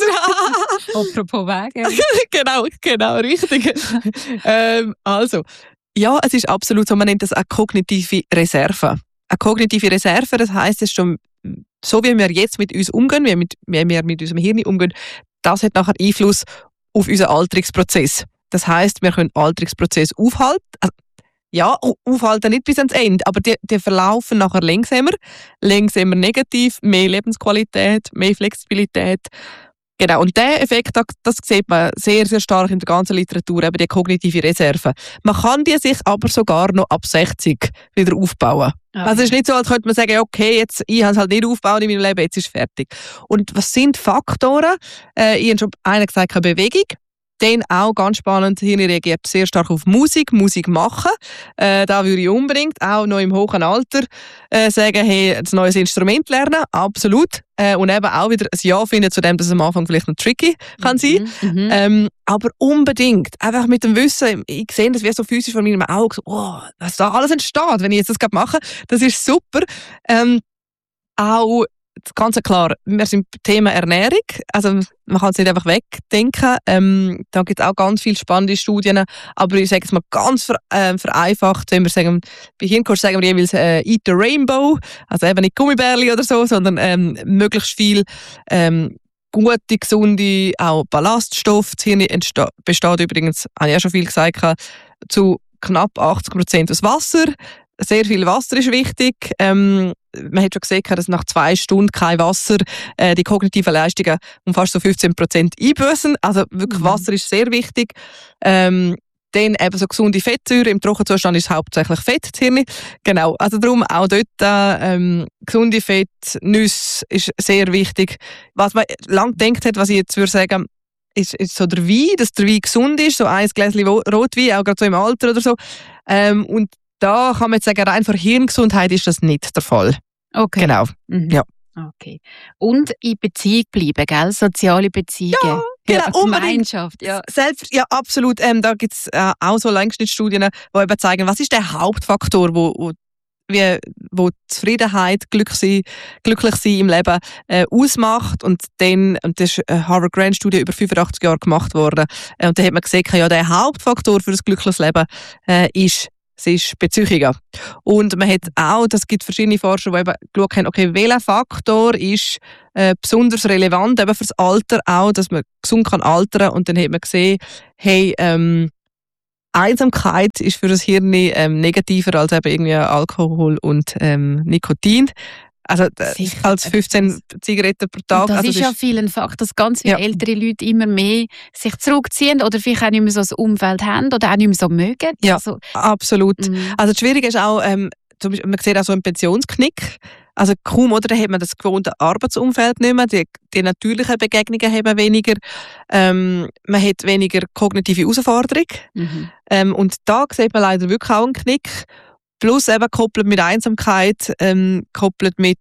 Apropos Weg. Ja. genau, genau, richtig. ähm, also, ja, es ist absolut so, man nennt das eine kognitive Reserve. Eine kognitive Reserve, das heisst, es schon, so wie wir jetzt mit uns umgehen, wie, mit, wie wir mit unserem Hirn umgehen, das hat nachher Einfluss auf unseren Alterungsprozess. Das heisst, wir können den Alterungsprozess aufhalten. Also, ja, aufhalten nicht bis ans Ende, aber die, die verlaufen nachher langsamer. Langsamer negativ, mehr Lebensqualität, mehr Flexibilität. Genau, und dieser Effekt, das sieht man sehr, sehr stark in der ganzen Literatur, eben die kognitive Reserve. Man kann die sich aber sogar noch ab sechzig wieder aufbauen. Okay. Also es ist nicht so, als könnte man sagen, okay, jetzt, ich habe es halt nicht aufgebaut in meinem Leben, jetzt ist es fertig. Und was sind Faktoren? Äh, ich habe schon einen gesagt, Bewegung. Dann auch ganz spannend, Hirn reagiert sehr stark auf Musik, Musik machen. Äh, da würde ich unbedingt auch noch im hohen Alter äh, sagen, hey, ein neues Instrument lernen, absolut. Äh, und eben auch wieder ein Ja finden zu dem, dass es am Anfang vielleicht noch tricky kann sein. Mhm. Ähm, aber unbedingt, einfach mit dem Wissen, ich sehe das wie so physisch von meinem Auge, so, oh, was da alles entsteht, wenn ich jetzt das gerade mache, das ist super. Ähm, auch ganz klar, wir sind beim Thema Ernährung, also man kann es nicht einfach wegdenken. Ähm, da gibt es auch ganz viele spannende Studien, aber ich sage es mal ganz ver, äh, vereinfacht, wenn wir sagen, bei Hirnkost sagen wir jeweils äh, «Eat the Rainbow», also eben nicht Gummibärli oder so, sondern ähm, möglichst viel ähm, gute, gesunde, auch Ballaststoffe. Das Hirn entsteht, besteht übrigens, habe ich ja schon viel gesagt, zu knapp achtzig Prozent aus Wasser. Sehr viel Wasser ist wichtig. Ähm, man hat schon gesehen, dass nach zwei Stunden kein Wasser äh, die kognitiven Leistungen um fast so fünfzehn Prozent einbüßen. Also wirklich, mhm. Wasser ist sehr wichtig. Ähm, dann eben so gesunde Fettsäuren. Im Trockenzustand ist es hauptsächlich Fett, das Hirn. Genau, also darum auch dort ähm, gesunde Fett, Nüsse ist sehr wichtig. Was man lange gedacht hat, was ich jetzt würde sagen, ist, ist so der Wein, dass der Wein gesund ist, so ein Gläschen Rotwein, auch gerade so im Alter oder so. Ähm, und da kann man jetzt sagen, rein für Hirngesundheit ist das nicht der Fall. Okay. Genau. Mhm. Ja. Okay. Und in Beziehung bleiben, gell? Soziale Beziehungen. Ja, genau. Ja, Gemeinschaft. Ja, Selbst, ja absolut. Ähm, da gibt es äh, auch so Längsschnittstudien, die eben zeigen, was ist der Hauptfaktor, wo, wo, wie, wo Zufriedenheit, Glück sein, glücklich sein im Leben äh, ausmacht. Und dann, und das ist eine Harvard-Grant-Studie über fünfundachtzig Jahre gemacht worden. Äh, und da hat man gesehen, ja, der Hauptfaktor für ein glückliches Leben äh, ist Es ist Beziehungen. Und man hat auch, das gibt verschiedene Forscher, die eben geschaut haben, okay, welcher Faktor ist äh, besonders relevant eben fürs Alter auch, dass man gesund kann altern. Und dann hat man gesehen, hey, ähm, Einsamkeit ist für das Hirn ähm, negativer als eben irgendwie Alkohol und ähm, Nikotin. Also Sicher. als fünfzehn Zigaretten pro Tag. Und das also, ist ja viel ein Fakt, dass ganz viele ja. ältere Leute immer mehr sich zurückziehen oder vielleicht auch nicht mehr so das Umfeld haben oder auch nicht mehr so mögen. Ja, also, absolut. Mhm. Also das Schwierige ist auch, ähm, zum Beispiel, man sieht auch so einen Pensionsknick. Also kaum, oder, dann hat man das gewohnte Arbeitsumfeld nicht mehr, die, die natürlichen Begegnungen haben man weniger, ähm, man hat weniger kognitive Herausforderung. Mhm. Ähm, und da sieht man leider wirklich auch einen Knick. Plus eben koppelt mit Einsamkeit, ähm, koppelt mit,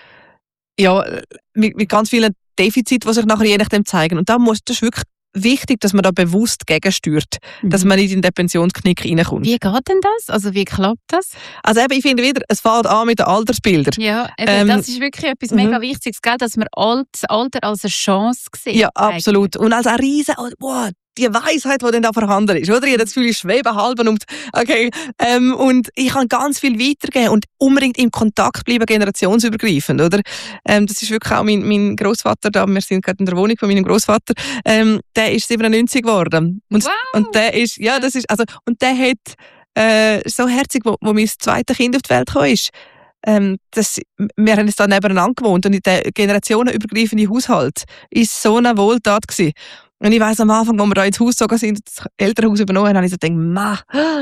ja, mit, mit ganz vielen Defiziten, die sich nachher je nachdem zeigen. Und da muss, das ist wirklich wichtig, dass man da bewusst gegensteuert, mhm. dass man nicht in den Pensionsknick reinkommt. Wie geht denn das? Also wie klappt das? Also eben, ich finde wieder, es fängt an mit den Altersbildern. Ja, eben, ähm, das ist wirklich etwas mhm. mega Wichtiges, gell? Dass man das Alter als eine Chance sieht. Ja, absolut. Und als ein riesen, wow, die Weisheit, die dann da vorhanden ist, oder? Ich habe das Gefühl, ich schwebe halb und okay. Ähm, und ich kann ganz viel weitergeben und unbedingt in Kontakt bleiben, generationsübergreifend, oder? Ähm, das ist wirklich auch mein, mein Großvater da. Wir sind gerade in der Wohnung von meinem Großvater. Ähm, der ist siebenundneunzzig geworden. Und, wow. und der ist, ja, das ist, also, und der hat äh, so herzig, wo, wo mein zweites Kind auf die Welt gekommen ist. Ähm, das, wir haben jetzt da nebeneinander gewohnt und in der generationenübergreifenden Haushalt ist so eine Wohltat gewesen. Und ich weiss, am Anfang, als wir da ins Haus gezogen sind, das Elternhaus übernommen haben, habe ich so gedacht, ma,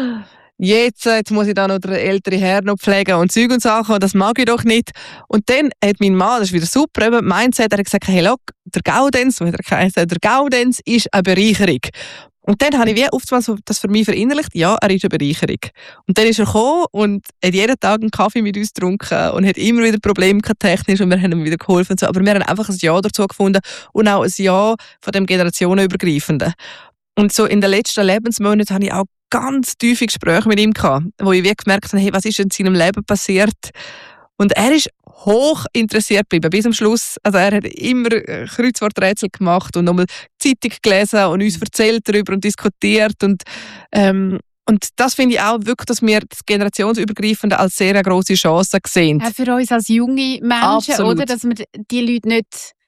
jetzt, jetzt muss ich da noch den älteren Herrn noch pflegen und Zeug und Sachen, und das mag ich doch nicht. Und dann hat mein Mann, das ist wieder super, eben, Mindset, er hat gesagt, hey, look, der Gaudenz, so hat er geheißen, der Gaudenz ist eine Bereicherung. Und dann habe ich wie oftmals das für mich verinnerlicht, ja, er ist eine Bereicherung. Und dann ist er gekommen und hat jeden Tag einen Kaffee mit uns getrunken und hat immer wieder Probleme gehabt, technisch, und wir haben ihm wieder geholfen. Und so. Aber wir haben einfach ein Ja dazu gefunden und auch ein Ja von dem Generationenübergreifenden. Und so in den letzten Lebensmonaten habe ich auch ganz tiefe Gespräche mit ihm gehabt, wo ich wie gemerkt habe, hey, was ist in seinem Leben passiert? Und er ist hoch interessiert geblieben, bis zum Schluss. Also er hat immer Kreuzworträtsel gemacht und nochmal Zeitung gelesen und uns erzählt darüber und diskutiert. Und, ähm, und das finde ich auch wirklich, dass wir das Generationsübergreifende als sehr eine grosse Chance sehen. Auch für uns als junge Menschen, Absolut. oder? Dass wir die Leute nicht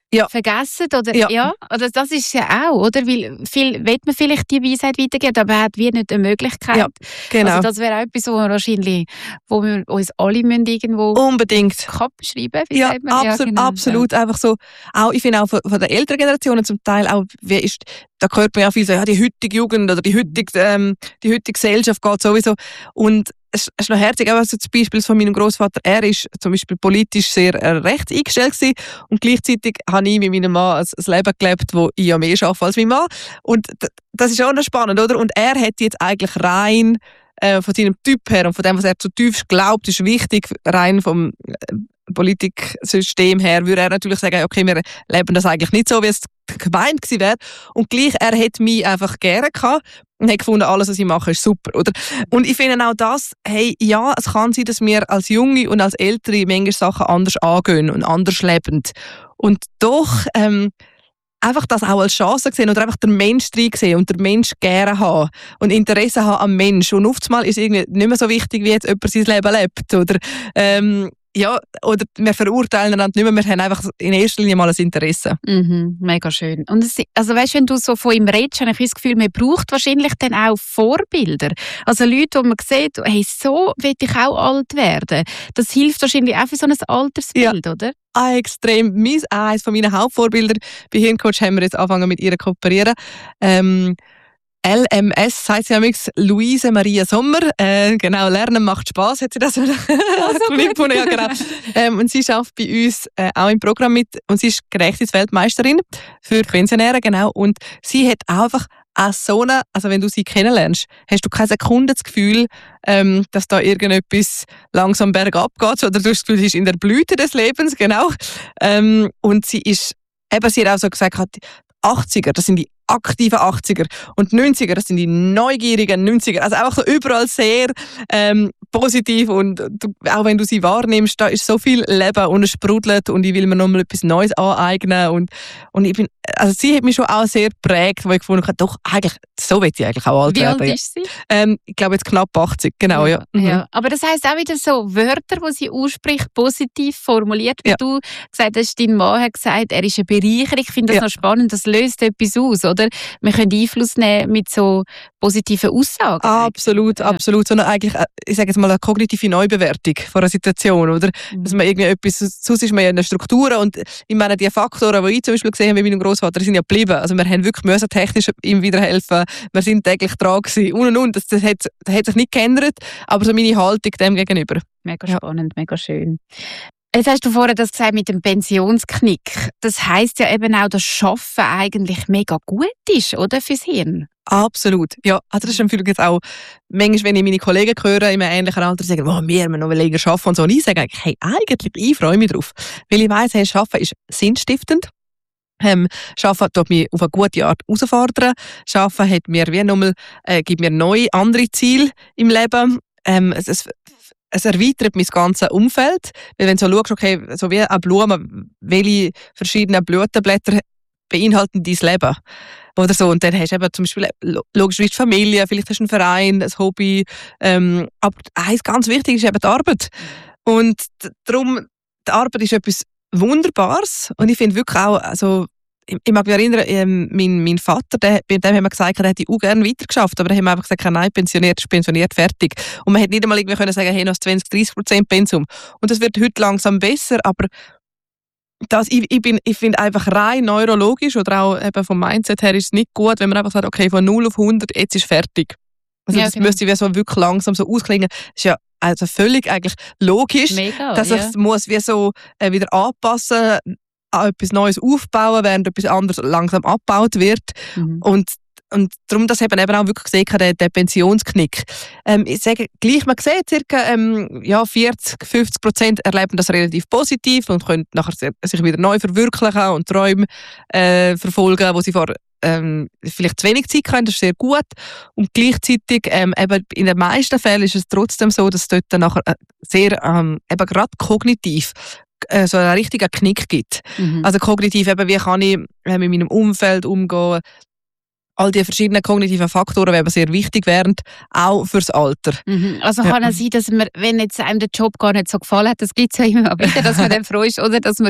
Ja. vergessen. Oder, Ja. ja. Oder das ist ja auch, oder? Weil viel will man vielleicht die Weisheit weitergeben, aber hat wie nicht eine Möglichkeit. Ja, genau. Also das wäre auch etwas, wo wir wahrscheinlich, wo wir uns alle müssen irgendwo Unbedingt. Kappen schreiben. Wie Ja, sagt man? absolut, ja, genau. absolut. Einfach so, auch, ich finde auch von, von den älteren Generationen zum Teil auch, wie ist, da hört man ja viel so, ja, die heutige Jugend oder die heutige, ähm, die heutige Gesellschaft geht sowieso. Und es ist noch herzig, auch also zum Beispiel von meinem Großvater. Er ist zum Beispiel politisch sehr äh, rechts eingestellt gewesen, und gleichzeitig habe ich mit meinem Mann ein, ein Leben gelebt, wo ich ja mehr arbeite als mein Mann. Und d- das ist auch noch spannend, oder? Und er hat jetzt eigentlich rein äh, von seinem Typ her und von dem, was er zutiefst glaubt, ist wichtig, rein vom äh, Politiksystem her, würde er natürlich sagen, okay, wir leben das eigentlich nicht so, wie es gemeint gewesen wäre. Und gleich, er hat mich einfach gerne gehabt und hat gefunden, alles, was ich mache, ist super, oder? Und ich finde auch das, hey, ja, es kann sein, dass wir als Junge und als Ältere manchmal Sachen anders angehen und anders leben. Und doch ähm, einfach das auch als Chance sehen oder einfach den Mensch drin sehen und den Mensch gerne haben und Interesse haben am Mensch. Und oftmals ist es irgendwie nicht mehr so wichtig, wie jetzt jemand sein Leben lebt, oder ähm, ja, oder wir verurteilen einander nicht mehr, wir haben einfach in erster Linie mal ein Interesse. Mhm, mega schön. Und es, also weißt, wenn du so von ihm redest, habe ich das Gefühl, man braucht wahrscheinlich dann auch Vorbilder. Also Leute, die man sieht, hey, so will ich auch alt werden. Das hilft wahrscheinlich auch für so ein Altersbild, Ja. oder? Ah, extrem. Mein, eines von meinen Hauptvorbilder bei Hirncoach haben wir jetzt angefangen mit ihr zu kooperieren. Ähm, L M S heisst sie amigs, Luise Maria Sommer. Äh, genau, Lernen macht Spass, hat sie das ja, so ja, genau. ähm, Und sie arbeitet bei uns äh, auch im Programm mit und sie ist Gedächtnisweltmeisterin für Pensionäre, genau. Und sie hat einfach auch so eine, also wenn du sie kennenlernst, hast du keine Sekunde das Gefühl, ähm, dass da irgendetwas langsam bergab geht, oder du hast das Gefühl, sie ist in der Blüte des Lebens, genau. Ähm, und sie ist, eben, sie hat auch so gesagt, die achtziger, das sind die aktiven achtziger und neunziger, das sind die neugierigen neunziger. Also einfach so überall sehr ähm, positiv und du, auch wenn du sie wahrnimmst, da ist so viel Leben und es sprudelt und ich will mir nochmal etwas Neues aneignen und, und ich bin, also sie hat mich schon auch sehr geprägt, wo ich gefunden habe, doch, eigentlich, so will ich eigentlich auch alt Wie werden. alt ist sie? Ähm, ich glaube jetzt knapp achtzig, genau, ja. Ja, Mhm. ja. Aber das heisst auch wieder so Wörter, die sie ausspricht, positiv formuliert, wie Ja. du gesagt hast, dein Mann hat gesagt, er ist eine Bereicherung. Ich finde das Ja. noch spannend, das löst etwas aus, oder? Wir können Einfluss nehmen mit so positiven Aussagen. Absolut, Ja. absolut. Sondern eigentlich, äh, ich sage jetzt mal, eine kognitive Neubewertung von einer Situation, oder? Mhm. Dass man irgendwie etwas, sonst ist man ja in der Struktur und ich meine, die Faktoren, die ich zum Beispiel gesehen habe mit meinem Großvater, sind ja geblieben. Also wir haben wirklich müssen technisch ihm wieder helfen. Wir sind täglich dran gewesen. Und und und. Das, das, hat, das hat sich nicht geändert, aber so meine Haltung dem gegenüber. Mega Ja. spannend, mega schön. Jetzt hast du vorher das gesagt mit dem Pensionsknick. Das heisst ja eben auch, dass Schaffen eigentlich mega gut ist, oder, fürs Hirn? Absolut. Ja, also das ist natürlich jetzt auch, manchmal, wenn ich meine Kollegen höre, in einem ähnlichen Alter, sagen, oh, wir müssen noch länger arbeiten und so. Und ich sage eigentlich, hey, eigentlich, ich freue mich drauf. Weil ich weiss, hey, Arbeiten ist sinnstiftend. Ähm, Arbeiten tut mich auf eine gute Art herausfordern. Arbeiten hat mir wie nochmal, äh, gibt mir neue, andere Ziele im Leben. Ähm, es, es, es erweitert mein ganzes Umfeld. Weil wenn du so schaust, okay, so wie eine Blume, welche verschiedenen Blütenblätter beinhalten dein Leben? Oder so. Und dann hast du eben zum Beispiel logisch die Familie, vielleicht hast du einen Verein, ein Hobby. Ähm, aber eins ganz wichtig ist eben die Arbeit. Und d- darum, die Arbeit ist etwas Wunderbares. Und ich finde wirklich auch, also, ich, ich mag mich erinnern, ähm, mein, mein Vater, der, bei dem haben wir gesagt, er hätte auch gerne weitergeschafft. Aber dann haben wir einfach gesagt, nein, pensioniert ist pensioniert, fertig. Und man hätte nicht einmal irgendwie können sagen, hey, noch zwanzig, dreissig Prozent Pensum. Und das wird heute langsam besser, aber das, ich, ich, bin, ich finde einfach rein neurologisch oder auch eben vom Mindset her ist es nicht gut, wenn man einfach sagt, okay, von null auf hundert, jetzt ist fertig. Also Ja, das genau. müsste wie so wirklich langsam so ausklingen. Das ist ja also völlig eigentlich logisch, Mega, dass ja. ich muss wie so äh, wieder anpassen, an etwas Neues aufbauen, während etwas anderes langsam abgebaut wird. Mhm. Und Und darum, das haben eben auch wirklich gesehen, der, der Pensionsknick. Ähm, ich sage gleich, man sieht, circa ähm, ja, vierzig, fünfzig Prozent erleben das relativ positiv und können nachher sich wieder neu verwirklichen und Träume äh, verfolgen, wo sie vor ähm, vielleicht zu wenig Zeit haben. Das ist sehr gut. Und gleichzeitig, ähm, eben in den meisten Fällen ist es trotzdem so, dass es dort dann nachher äh, sehr, ähm, eben gerade kognitiv äh, so einen richtigen Knick gibt. Mhm. Also kognitiv, eben, wie kann ich äh, mit meinem Umfeld umgehen. All die verschiedenen kognitiven Faktoren werden sehr wichtig werden, auch fürs Alter. Mhm. Also Ja. kann es sein, dass man, wenn jetzt einem der Job gar nicht so gefallen hat, das gibt es ja immer wieder, dass man dann froh ist, oder dass man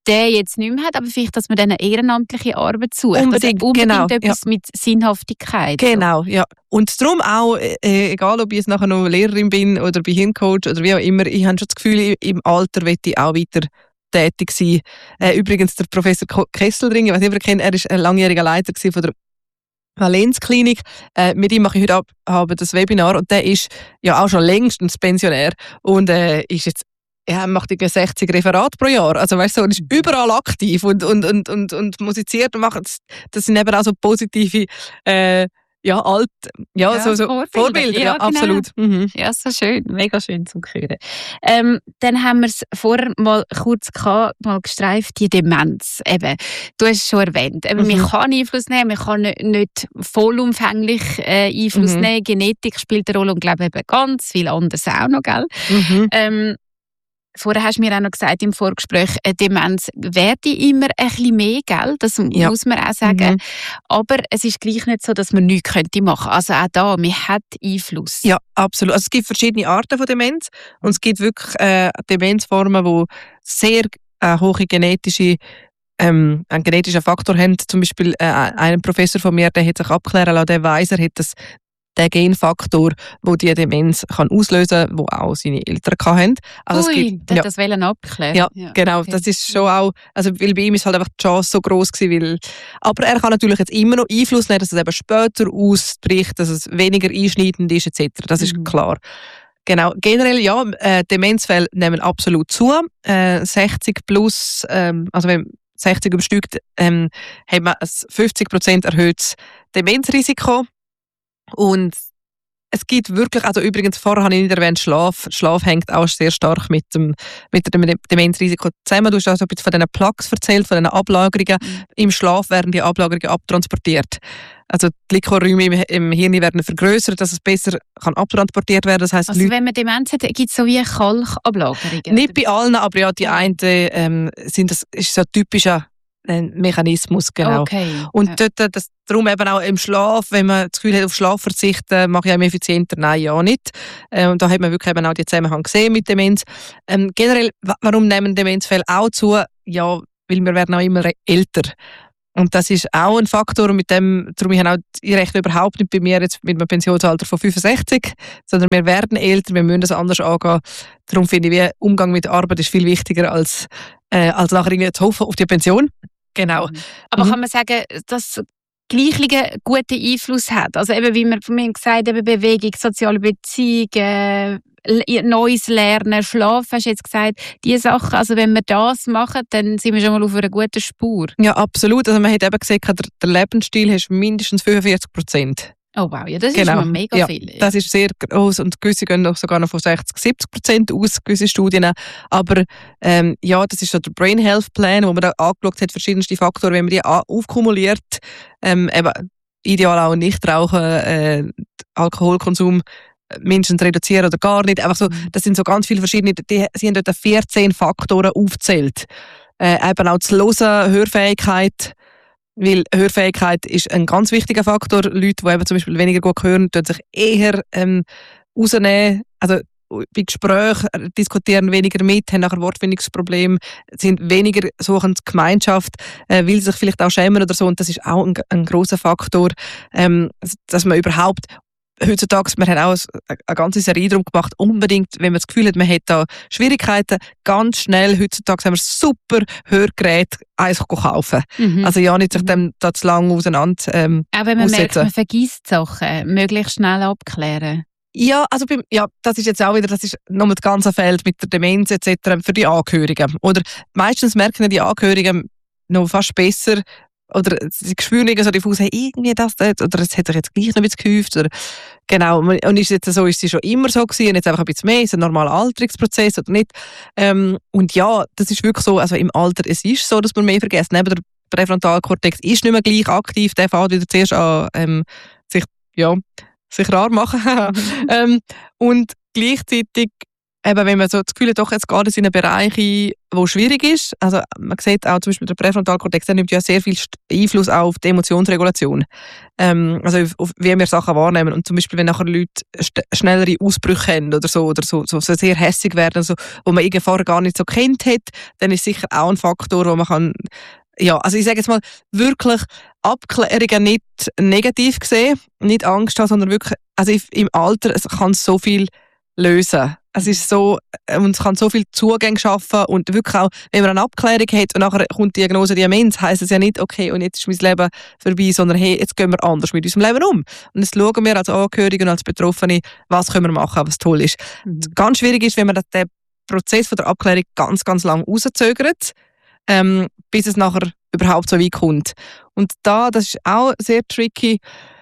den jetzt nicht mehr hat, aber vielleicht, dass man dann eine ehrenamtliche Arbeit sucht. Unbedingt, also unbedingt genau, etwas ja. mit Sinnhaftigkeit. Genau, ja. Und darum auch, äh, egal ob ich jetzt nachher noch Lehrerin bin oder bei Hirncoach oder wie auch immer, ich habe schon das Gefühl, im Alter möchte ich auch weiter tätig sein. Äh, übrigens der Professor Kesselring, ich weiß nicht, ob ihr kennt, er war ein langjähriger Leiter von der Valenz-Klinik. Äh, mit ihm mache ich heute ab, habe das Webinar und der ist ja auch schon längstens Pensionär und äh, ist jetzt er macht sechzig Referate pro Jahr. Also weißt du, er ist überall aktiv und, und, und, und, und musiziert und macht. Das sind eben auch so positive, äh, ja, alt, ja, Ja, so, so Vorbilder. Vorbilder. Ja, Ja, genau. absolut. Mhm. Ja, so schön, mega schön zu hören. Ähm, dann haben wir es vorher mal kurz gehabt, mal gestreift, die Demenz. Eben, du hast es schon erwähnt. Eben, Mhm. Man kann Einfluss nehmen, man kann nicht, nicht vollumfänglich äh, Einfluss Mhm. nehmen. Genetik spielt eine Rolle und glaube eben ganz viel anderes auch noch, gell? Mhm. Ähm, Vorher hast du mir auch noch gesagt im Vorgespräch, eine Demenz werde immer ein bisschen mehr, gell? Das Ja. muss man auch sagen. Mhm. Aber es ist gleich nicht so, dass man nichts könnte machen. Also auch da, man hat Einfluss. Ja, absolut. Also es gibt verschiedene Arten von Demenz und es gibt wirklich äh, Demenzformen, die sehr äh, hohe genetische ähm, einen genetischen Faktor haben. Zum Beispiel äh, ein Professor von mir, der hat sich abklären lassen, der weiss, er hat das der Genfaktor, der die Demenz kann auslösen kann, den auch seine Eltern hatten. Also Ui, es gibt, der ja, hat das wollen abklären. ja, Ja, genau. okay. Das ist schon auch, also weil bei ihm ist halt einfach die Chance so gross gewesen, weil, aber er kann natürlich jetzt immer noch Einfluss nehmen, dass es eben später ausbricht, dass es weniger einschneidend ist et cetera. Das ist Mhm. klar. Genau. Generell, ja, äh, Demenzfälle nehmen absolut zu. Äh, sechzig plus, ähm, also wenn sechzig übersteigt, ähm, haben wir ein fünfzig Prozent erhöhtes Demenzrisiko. Und es gibt wirklich, also übrigens, vorher habe ich nicht erwähnt, Schlaf. Schlaf hängt auch sehr stark mit dem, mit dem Demenzrisiko zusammen. Du hast also ein bisschen von diesen Plaques erzählt, von diesen Ablagerungen. Mhm. Im Schlaf werden die Ablagerungen abtransportiert. Also die Liquorräume im, im Hirn werden vergrößert, dass es besser kann abtransportiert werden. Das heisst, Also Leute, wenn man Demenz hat, gibt es so wie Kalkablagerungen? nicht bei allen, aber ja, die einen ähm, sind das ist so ein typischer äh, Mechanismus, genau. Okay. Und ja. dort, das, darum eben auch im Schlaf, wenn man das Gefühl hat, auf Schlaf verzichten, mache ich einem effizienter, nein, ja nicht. Äh, und da hat man wirklich eben auch die Zusammenhang gesehen mit Demenz. Ähm, generell, wa- warum nehmen Demenzfälle auch zu? Ja, weil wir werden auch immer älter. Und das ist auch ein Faktor, und mit dem, darum ich habe auch, ich rechne überhaupt nicht bei mir jetzt mit einem Pensionsalter von fünfundsechzig, sondern wir werden älter, wir müssen das anders angehen. Darum finde ich, wie Umgang mit der Arbeit ist viel wichtiger als, äh, als nachher irgendwie zu hoffen auf die Pension. Genau. Aber Mhm. kann man sagen, dass Gleichungen guten Einfluss hat? Also eben, wie man von mir gesagt hat, Bewegung, soziale Beziehungen, Le- neues Lernen, Schlaf, hast du jetzt gesagt, diese Sachen, also wenn wir das machen, dann sind wir schon mal auf einer guten Spur. Ja, absolut. Also man hat eben gesagt, der, der Lebensstil hast mindestens fünfundvierzig Prozent. Oh wow, ja, das ist Genau. mal mega Ja, viel. Das ist sehr groß und gewisse gehen noch sogar noch von sechzig, siebzig Prozent aus, gewisse Studien. Aber ähm, ja, das ist so der Brain Health Plan, wo man da angeschaut hat, verschiedenste Faktoren, wenn man die a- aufkumuliert, ähm, eben ideal auch Nichtrauchen, äh, Alkoholkonsum mindestens reduzieren oder gar nicht. Einfach so, das sind so ganz viele verschiedene, die, sie haben dort vierzehn Faktoren aufgezählt. Äh, eben auch das Hören, Hörfähigkeit, weil Hörfähigkeit ist ein ganz wichtiger Faktor. Leute, die eben zum Beispiel weniger gut hören, tun sich eher ähm, rausnehmen. Also bei Gesprächen diskutieren weniger mit, haben nachher Wortfindungsprobleme, sind weniger suchen Gemeinschaft, äh, will sich vielleicht auch schämen oder so. Und das ist auch ein, ein grosser Faktor, ähm, dass man überhaupt heutzutage, wir haben auch eine ganze Serie darum gemacht, unbedingt, wenn man das Gefühl hat, man hat da Schwierigkeiten, ganz schnell, heutzutage haben wir super Hörgeräte, eins kaufen. Mhm. Also ja, nicht sich dem da zu lange auseinander ähm, Auch wenn man merkt, aussetzen. man vergisst Sachen, möglichst schnell abklären. Ja, also beim, ja, das ist jetzt auch wieder, das ist nochmal das ganze Feld mit der Demenz et cetera für die Angehörigen. Oder meistens merken die Angehörigen noch fast besser, oder sie spüren irgendwie so diffus, hey, irgendwie das, das, oder es hat sich jetzt gleich noch ein bisschen gehäuft. Oder, genau, und ist jetzt so, ist sie schon immer so gewesen, und jetzt einfach ein bisschen mehr, ist ein normaler Alterungsprozess oder nicht. Ähm, und ja, das ist wirklich so, also im Alter, es ist so, dass man mehr vergisst. Neben der Präfrontalkortex ist nicht mehr gleich aktiv, der fängt wieder zuerst an, ähm, sich, ja, sich rar machen. ähm, und gleichzeitig eben, wenn man so das Gefühl hat, doch, jetzt geht es in einen Bereich ein, der schwierig ist. Also man sieht auch zum Beispiel der Präfrontalkortex, der nimmt ja sehr viel Einfluss auch auf die Emotionsregulation. Ähm, also auf, wie wir Sachen wahrnehmen. Und zum Beispiel, wenn nachher Leute schnellere Ausbrüche haben oder so, oder so, so, so sehr hässig werden, so, wo man irgendwie vorher gar nicht so kennt hat, dann ist sicher auch ein Faktor, wo man kann, ja, also ich sage jetzt mal, wirklich Abklärungen nicht negativ sehen, nicht Angst haben, sondern wirklich, also im Alter, es kann so viel lösen. Es ist so, und es kann so viel Zugänge schaffen und wirklich auch, wenn man eine Abklärung hat und nachher kommt die Diagnose Demenz, heisst es ja nicht, okay, und jetzt ist mein Leben vorbei, sondern hey, jetzt gehen wir anders mit unserem Leben um. Und jetzt schauen wir als Angehörige und als Betroffene, was können wir machen, was toll ist. Mhm. Ganz schwierig ist, wenn man den Prozess von der Abklärung ganz, ganz lang rauszögert, ähm, bis es nachher überhaupt so weit kommt. Und da, das ist auch sehr tricky,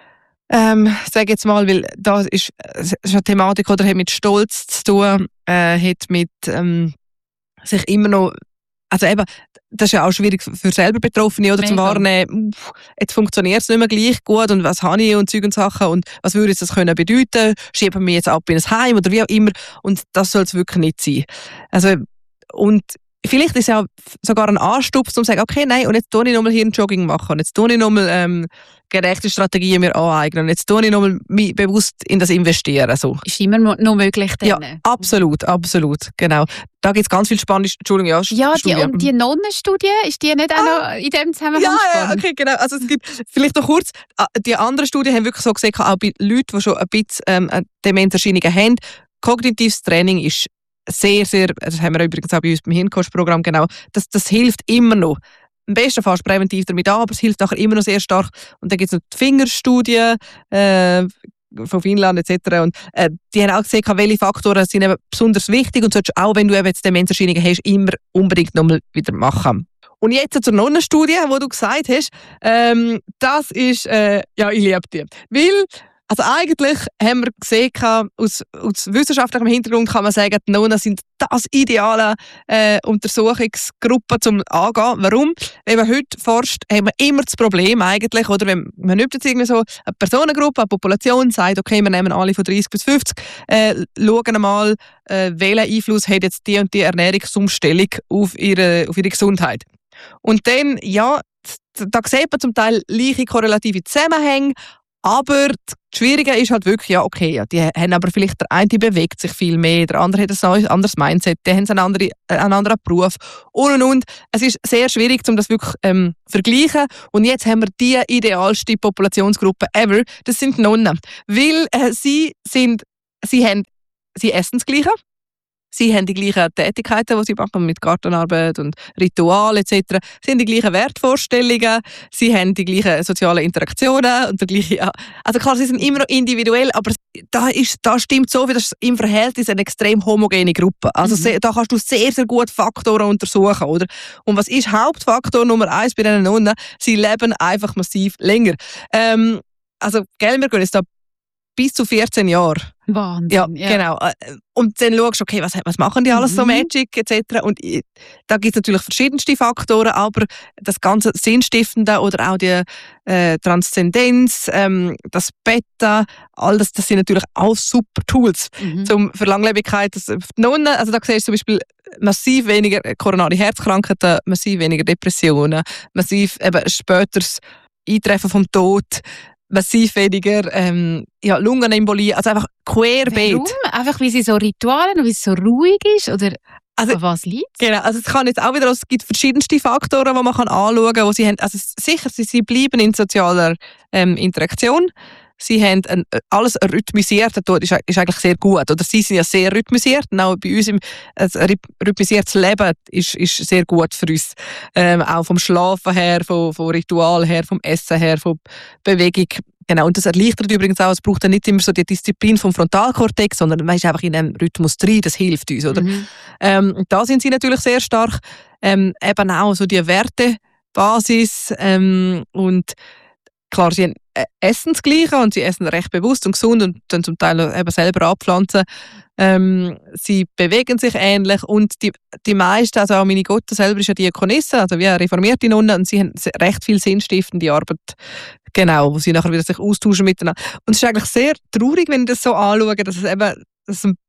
Ähm, sage jetzt mal, weil da ist, ist eine Thematik, oder hat mit Stolz zu tun, äh, hat mit ähm, sich immer noch, also eben, das ist ja auch schwierig für selber Betroffene, oder, zum Wahrnehmen, jetzt funktioniert es nicht mehr gleich gut und was habe ich und Zeug und Sachen und was würde das können bedeuten, schieben wir mich jetzt ab in ein Heim oder wie auch immer, und das soll es wirklich nicht sein. Also, und vielleicht ist es ja sogar ein Anstupf, um zu sagen, okay, nein, und jetzt tue ich nochmal hier ein Jogging machen, und jetzt tue ich nochmal ähm, gerechte Strategien mir aneignen, und jetzt tue ich nochmal mich bewusst in das investieren. So. Ist immer noch möglich dann? Ja, absolut, absolut, genau. Da gibt es ganz viel Spannendes, Entschuldigung, ja, ja die, und die Nonnenstudie, ist die nicht auch ah, noch in dem Zusammenhang ja, spannend? Ja, okay, genau. Also es gibt, vielleicht noch kurz, die anderen Studien haben wirklich so gesehen, auch bei Leuten, die schon ein bisschen ähm, Demenzerscheinungen haben, kognitives Training ist sehr, sehr, das haben wir übrigens auch bei uns beim Hirncoach-Programm, genau, das, das hilft immer noch. Am besten fast präventiv damit an, aber es hilft nachher immer noch sehr stark. Und dann gibt es noch die Fingerstudie äh, von Finnland et cetera. Und äh, die haben auch gesehen, welche Faktoren sind eben besonders wichtig und solltest auch, wenn du eben jetzt Demenzerscheinungen hast, immer unbedingt nochmal wieder machen. Und jetzt zur Nonnenstudie, die du gesagt hast, ähm, das ist, äh, ja, ich liebe die. Weil, also eigentlich haben wir gesehen, aus, aus wissenschaftlichem Hintergrund kann man sagen, die Nonnen sind das ideale äh, Untersuchungsgruppe zum Angehen. Warum? Wenn man heute forscht, haben wir immer das Problem eigentlich, oder wenn man nimmt jetzt irgendwie so eine Personengruppe, eine Population, sagt, okay, wir nehmen alle von dreißig bis fünfzig, äh, schauen mal, äh, welchen Einfluss hat jetzt die und die Ernährungsumstellung auf ihre, auf ihre Gesundheit. Und dann, ja, da sieht man zum Teil gleiche korrelative Zusammenhänge, aber das Schwierige ist halt wirklich, ja, okay, ja, die haben aber vielleicht, der eine bewegt sich viel mehr, der andere hat ein anderes Mindset, die haben einen anderen, einen anderen Beruf und und und. Es ist sehr schwierig, um das wirklich ähm, zu vergleichen. Und jetzt haben wir die idealste Populationsgruppe ever, das sind die Nonnen. Weil äh, sie sind, sie haben, sie essen das Gleiche. Sie haben die gleichen Tätigkeiten, die sie machen, mit Gartenarbeit und Ritual et cetera. Sie haben die gleichen Wertvorstellungen, sie haben die gleichen sozialen Interaktionen und der gleiche, ja. Also klar, sie sind immer noch individuell, aber da, ist, da stimmt so viel, das ist im Verhältnis eine extrem homogene Gruppe. Also mhm. da kannst du sehr, sehr gut Faktoren untersuchen, oder? Und was ist Hauptfaktor Nummer eins bei diesen Nonnen? Sie leben einfach massiv länger. Ähm, also, gell, wir gehen jetzt da bis zu vierzehn Jahre. Wahnsinn. Ja, ja, genau. Und dann schaust du, okay, was, was machen die alles mhm. so Magic et cetera. Und da gibt es natürlich verschiedenste Faktoren, aber das ganze Sinnstiftende oder auch die äh, Transzendenz, ähm, das Beta, all das, das sind natürlich auch super Tools mhm. zum, für Langlebigkeit. Das, die Nonnen, also da siehst du zum Beispiel massiv weniger koronare Herzkrankheiten, massiv weniger Depressionen, massiv eben späteres Eintreffen vom Tod, massiv weniger ähm, ja, Lungenembolie, also einfach querbeet. Warum? Einfach weil sie so Rituale und weil es so ruhig ist? Oder also, an was liegt es? Genau, also es kann jetzt auch wieder, es gibt verschiedenste Faktoren, die man kann anschauen kann, wo sie haben, also sicher, sie, sie bleiben in sozialer ähm, Interaktion. Sie haben ein, alles rhythmisiert, das ist, ist eigentlich sehr gut. Oder sie sind ja sehr rhythmisiert. Und auch bei uns im, ein rhythmisiertes Leben ist, ist sehr gut für uns. Ähm, auch vom Schlafen her, vom, vom Ritual her, vom Essen her, von Bewegung. Genau, und das erleichtert übrigens auch, es braucht dann nicht immer so die Disziplin vom Frontalkortex, sondern man ist einfach in einem Rhythmus drin, das hilft uns. Oder? Mhm. Ähm, da sind sie natürlich sehr stark. Ähm, eben auch so die Wertebasis ähm, und klar, sie haben, äh, essen das Gleiche und sie essen recht bewusst und gesund und dann zum Teil eben selber abpflanzen. Ähm, sie bewegen sich ähnlich und die, die meisten, also auch meine Gotte selber ist ja Diakonisse, also wie eine reformierte Nonne, und sie haben recht viel sinnstiftende Arbeit, genau, wo sie nachher wieder sich austauschen miteinander. Und es ist eigentlich sehr traurig, wenn ich das so anschaue, dass es eben dass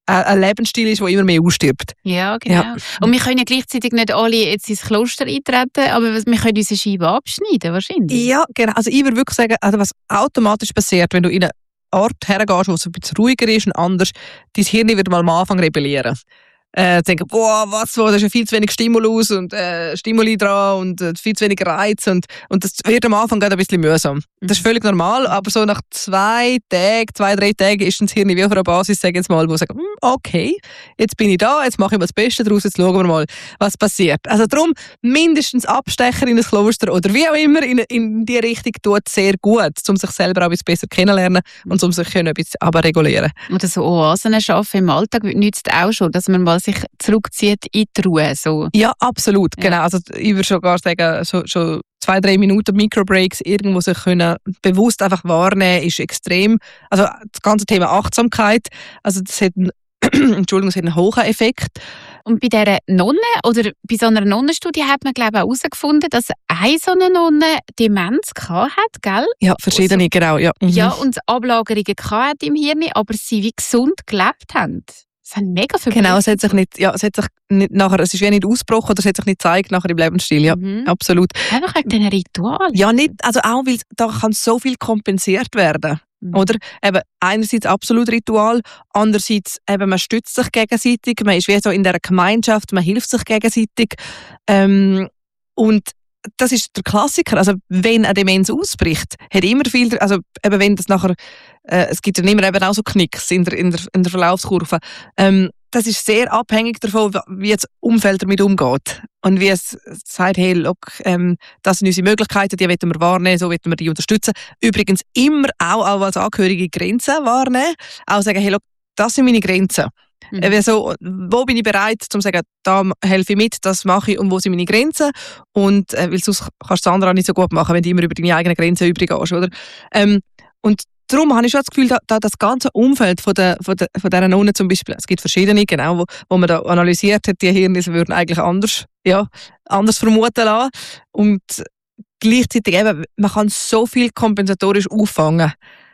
ein Lebensstil ist, der immer mehr ausstirbt. Ja, genau. Ja. Und wir können ja gleichzeitig nicht alle jetzt ins Kloster eintreten, aber wir können unsere Scheibe abschneiden, wahrscheinlich. Ja, genau. Also ich würde wirklich sagen, also was automatisch passiert, wenn du in einen Ort hergehst, wo es ein bisschen ruhiger ist und anders, dein Hirn wird mal am Anfang rebellieren. Äh, denken, boah, was, da ist ja viel zu wenig Stimulus und äh, Stimuli dran und äh, viel zu wenig Reiz und, und das wird am Anfang gerade ein bisschen mühsam. Das ist völlig normal, aber so nach zwei Tagen, zwei, drei Tagen ist das Hirn wie auf einer Basis, sage ich jetzt mal, wo sagt, okay, jetzt bin ich da, jetzt mache ich mir das Beste daraus, jetzt schauen wir mal, was passiert. Also darum mindestens Abstecher in ein Kloster oder wie auch immer in, in die Richtung tut sehr gut, um sich selber auch ein bisschen besser kennenlernen und um sich ein bisschen abregulieren. Oder so Oasen schaffen im Alltag nützt auch schon, dass man mal sich zurückzieht in die Ruhe. So. Ja, absolut. Ja. Genau. Also ich würde schon gar sagen, so, schon zwei, drei Minuten Microbreaks irgendwo sich können bewusst einfach wahrnehmen, ist extrem. Also das ganze Thema Achtsamkeit, also das hat einen, Entschuldigung, das hat einen hohen Effekt. Und bei dieser Nonne oder bei so einer Nonnenstudie hat man, glaube ich, auch herausgefunden, dass eine so eine Nonne Demenz gehabt hat, gell? Ja, verschiedene, also, genau. Ja, mhm. ja, und Ablagerungen gehabt hat im Hirn, aber sie wie gesund gelebt haben. Das haben mega viel Genau, es hat sich nicht, ja, es hat sich nicht nachher, es ist wie nicht ausgebrochen oder es hat sich nicht gezeigt nachher im Lebensstil, ja, mhm. absolut. Einfach wegen diesen Ritual. Ja, nicht, also auch, weil da kann so viel kompensiert werden, mhm. oder? Eben, einerseits absolut Ritual, andererseits eben, man stützt sich gegenseitig, man ist wie so in dieser Gemeinschaft, man hilft sich gegenseitig, ähm, und das ist der Klassiker, also wenn eine Demenz ausbricht, hat immer viel, also eben wenn das nachher, äh, es gibt ja immer eben auch so Knicks in der, in der, in der Verlaufskurve, ähm, das ist sehr abhängig davon, wie das Umfeld damit umgeht und wie es sagt, hey, look, ähm, das sind unsere Möglichkeiten, die wollen wir wahrnehmen, so wollen wir die unterstützen. Übrigens immer auch, auch als Angehörige Grenzen wahrnehmen, auch sagen, hey, look, das sind meine Grenzen. Mhm. Also, wo bin ich bereit, um zu sagen, da helfe ich mit, das mache ich und wo sind meine Grenzen? Und äh, weil sonst kannst du das andere auch nicht so gut machen, wenn du immer über deine eigenen Grenzen übrig gehst, oder? Ähm, und darum habe ich schon das Gefühl, da, da das ganze Umfeld von der, von der, von dieser Nonne zum Beispiel, es gibt verschiedene, genau, wo, wo man da analysiert hat, die Hirne würden eigentlich anders, ja, anders vermuten lassen. Und gleichzeitig eben, man kann so viel kompensatorisch auffangen.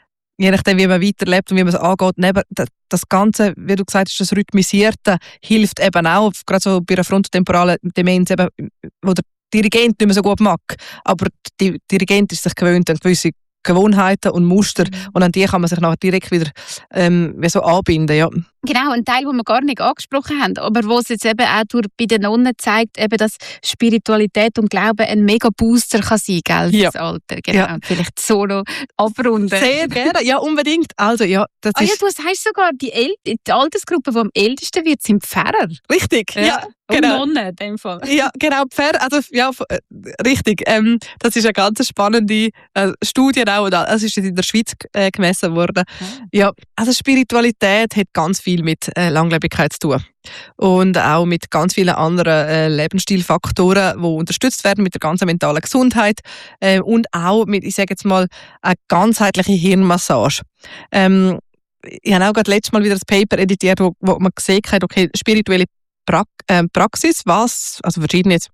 Je nachdem, wie man weiterlebt und wie man es angeht. Neben das Ganze, wie du gesagt hast, das Rhythmisierte hilft eben auch, gerade so bei einer frontotemporalen Demenz, eben, wo der Dirigent nicht mehr so gut mag. Aber der Dirigent ist sich gewöhnt an gewisse Gewohnheiten und Muster mhm. und an die kann man sich nachher direkt wieder ähm, wie so anbinden. Ja. Genau, ein Teil, den wir gar nicht angesprochen haben, aber wo es jetzt eben auch durch, bei den Nonnen zeigt, eben, dass Spiritualität und Glauben ein mega Booster kann sein, gell, ja. das Alter. Genau. Ja. Vielleicht so noch abrunden. Sehr gerne, ja, unbedingt. Also, ja, das ah, ist ja, du hast sogar die, El- die Altersgruppe, die am ältesten wird, sind Pfarrer. Richtig, ja. ja. Genau. Und Nonnen in dem Fall. Ja, genau, Pfarrer, also ja, äh, richtig. Ähm, das ist eine ganz spannende äh, Studie auch, und das ist in der Schweiz äh, gemessen worden. Mhm. Ja, also Spiritualität hat ganz viel mit äh, Langlebigkeit zu tun und auch mit ganz vielen anderen äh, Lebensstilfaktoren, die unterstützt werden mit der ganzen mentalen Gesundheit äh, und auch mit, ich sage jetzt mal, eine ganzheitliche Hirnmassage. Ähm, ich habe auch gerade letztes Mal wieder das Paper editiert, wo, wo man gesehen hat, okay, spirituelle pra- äh, Praxis, was, also verschiedene jetzt,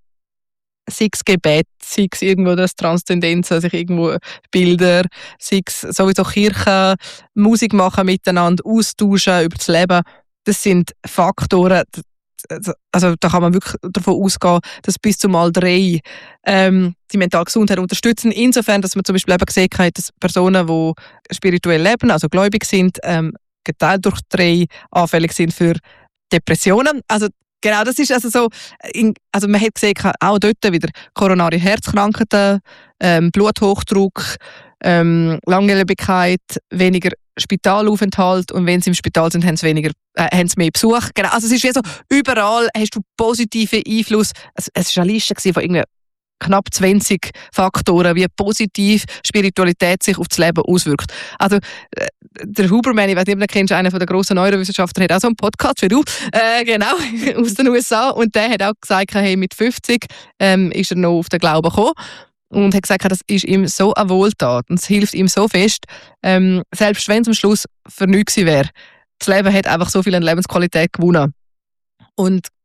sei es Gebet, sei es irgendwo das Transzendenz, also irgendwo Bilder, sei es sowieso Kirche, Musik machen miteinander, austauschen über das Leben. Das sind Faktoren, also da kann man wirklich davon ausgehen, dass bis zu mal drei ähm, die mentale Gesundheit unterstützen. Insofern, dass man zum Beispiel eben gesehen hat, dass Personen, die spirituell leben, also gläubig sind, ähm, geteilt durch drei anfällig sind für Depressionen. Also genau, das ist also so, also man hat gesehen, auch dort wieder koronare Herzkrankheiten, ähm, Bluthochdruck, ähm, Langlebigkeit, weniger Spitalaufenthalt und wenn sie im Spital sind, haben sie, weniger, äh, haben sie mehr Besuch. Genau, also es ist wie so, überall hast du positiven Einfluss. Es, es war eine Liste von irgendwie knapp zwanzig Faktoren, wie positiv Spiritualität sich auf das Leben auswirkt. Also äh, der Huberman, ich weiß nicht, ob du kennst, einer der grossen Neurowissenschaftler, hat auch so einen Podcast wie du, äh, genau, aus den U S A, und der hat auch gesagt, hey, mit fünfzig ähm, ist er noch auf den Glauben gekommen und hat gesagt, das ist ihm so eine Wohltat und es hilft ihm so fest, ähm, selbst wenn es am Schluss für nichts gewesen wäre. Das Leben hat einfach so viel an Lebensqualität gewonnen. Und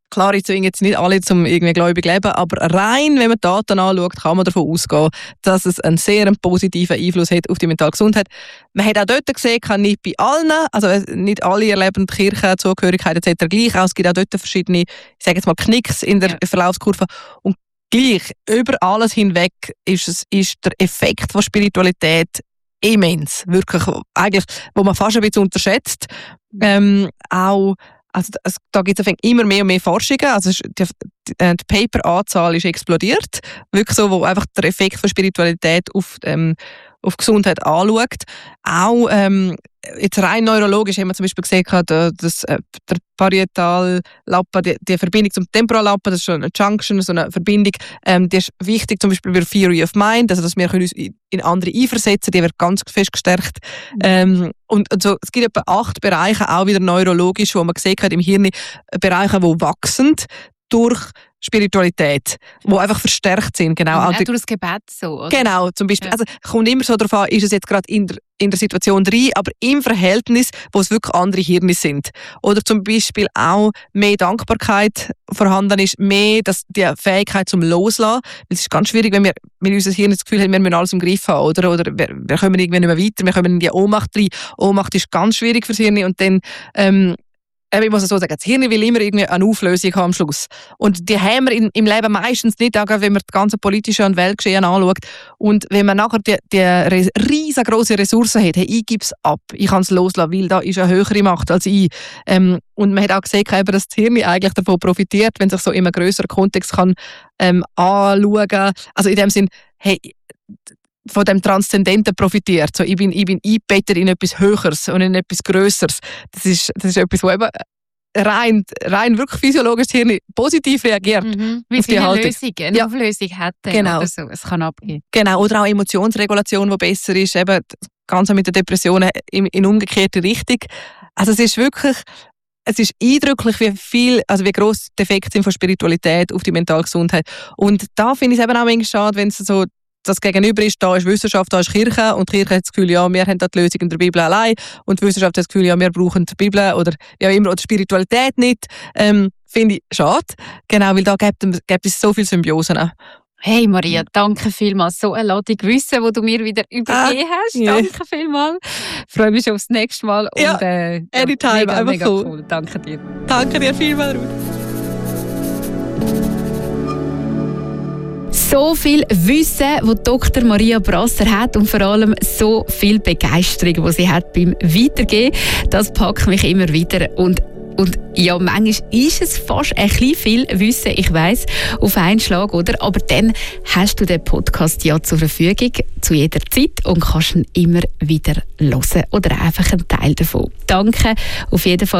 klar, ich zwinge jetzt nicht alle zum irgendwie gläubig leben, aber rein, wenn man die Daten anschaut, kann man davon ausgehen, dass es einen sehr positiven Einfluss hat auf die mentale Gesundheit. Man hat auch dort gesehen, kann nicht bei allen, also nicht alle erleben die Kirche, Zugehörigkeit et cetera gleich auch. Es gibt auch dort verschiedene, ich sage jetzt mal Knicks in der ja. Verlaufskurve. Und gleich, über alles hinweg ist, es, ist der Effekt von Spiritualität immens. Wirklich, eigentlich, wo man fast ein bisschen unterschätzt. Ähm, auch Also, es, da gibt es immer mehr und mehr Forschungen. Also die, die, die Paper-Anzahl ist explodiert. Wirklich so, wo einfach der Effekt von Spiritualität auf, ähm, auf Gesundheit anschaut. Auch ähm, jetzt rein neurologisch haben wir zum Beispiel gesehen, dass äh, der Parietal-Lappen, die, die Verbindung zum Temporallappen, das ist schon eine Junction, so eine Verbindung, ähm, die ist wichtig zum Beispiel für Theory of Mind, also dass wir uns in andere einversetzen, die wird ganz fest gestärkt. Mhm. Ähm, und also, es gibt etwa acht Bereiche, auch wieder neurologisch, wo man gesehen hat im Hirn, Bereiche, die wachsen durch Spiritualität, die einfach verstärkt sind. Genau, auch durch das Gebet so. Oder? Genau, zum Beispiel. Ja. Also kommt immer so darauf an, ist es jetzt gerade in der, in der Situation drin, aber im Verhältnis, wo es wirklich andere Hirne sind. Oder zum Beispiel auch mehr Dankbarkeit vorhanden ist, mehr das, die Fähigkeit zum Loslassen. Weil es ist ganz schwierig, wenn wir mit unserem Hirn das Gefühl haben, wir müssen alles im Griff haben. Oder, oder wir, wir kommen irgendwie nicht mehr weiter, wir kommen in die Ohnmacht rein. Ohnmacht ist ganz schwierig fürs Hirn und dann ähm, ich muss so sagen, das Hirn will immer irgendwie eine Auflösung haben am Schluss. Und die haben wir in, im Leben meistens nicht, auch wenn man das ganze politische und Weltgeschehen anschaut. Und wenn man nachher die, die riesengroße Ressourcen hat, hey, ich gebe es ab, ich kann es loslassen, weil da ist eine höhere Macht als ich. Ähm, und man hat auch gesehen, dass das Hirn eigentlich davon profitiert, wenn sich so in einem grösseren Kontext kann, ähm, anschauen kann. Also in dem Sinn, hey, von dem Transzendenten profitiert. So, ich bin, ich bin eingebettet in etwas Höheres und in etwas Grösseres. Das ist, das ist etwas, wo eben rein, rein wirklich physiologisch das Hirn positiv reagiert. Mhm. Wie viele Haltung. Lösung, eine ja. Auflösung hat genau. oder so. Es kann abgehen. Genau, oder auch Emotionsregulation, die besser ist. Eben das Ganze mit den Depressionen in, in umgekehrte Richtung. Also es ist wirklich... Es ist eindrücklich, wie viel, also wie gross die Effekte sind von Spiritualität auf die mentale Gesundheit. Und da finde ich es eben auch manchmal schade, wenn es so das Gegenüber ist, da ist Wissenschaft, da ist Kirche und die Kirche hat das Gefühl, ja, wir haben da die Lösung in der Bibel allein und die Wissenschaft hat das Gefühl, ja, wir brauchen die Bibel oder ja immer oder Spiritualität nicht. Ähm, finde ich schade, genau, weil da gibt, gibt es so viele Symbiosen auch. Hey Maria, danke vielmals. So eine Ladung Wissen, die du mir wieder übergeben ah, hast. Yeah. Danke vielmals. Ich freue mich schon aufs nächste Mal. Ja, und, äh, anytime, mega, einfach mega cool. cool. Danke dir. Danke dir vielmals, Ruth. So viel Wissen, das Doktor Maria Brasser hat und vor allem so viel Begeisterung, die sie hat beim Weitergeben, das packt mich immer wieder. Und Und ja, manchmal ist es fast ein bisschen viel Wissen, ich weiss, auf einen Schlag, oder? Aber dann hast du den Podcast ja zur Verfügung, zu jeder Zeit und kannst ihn immer wieder hören oder einfach einen Teil davon. Danke auf jeden Fall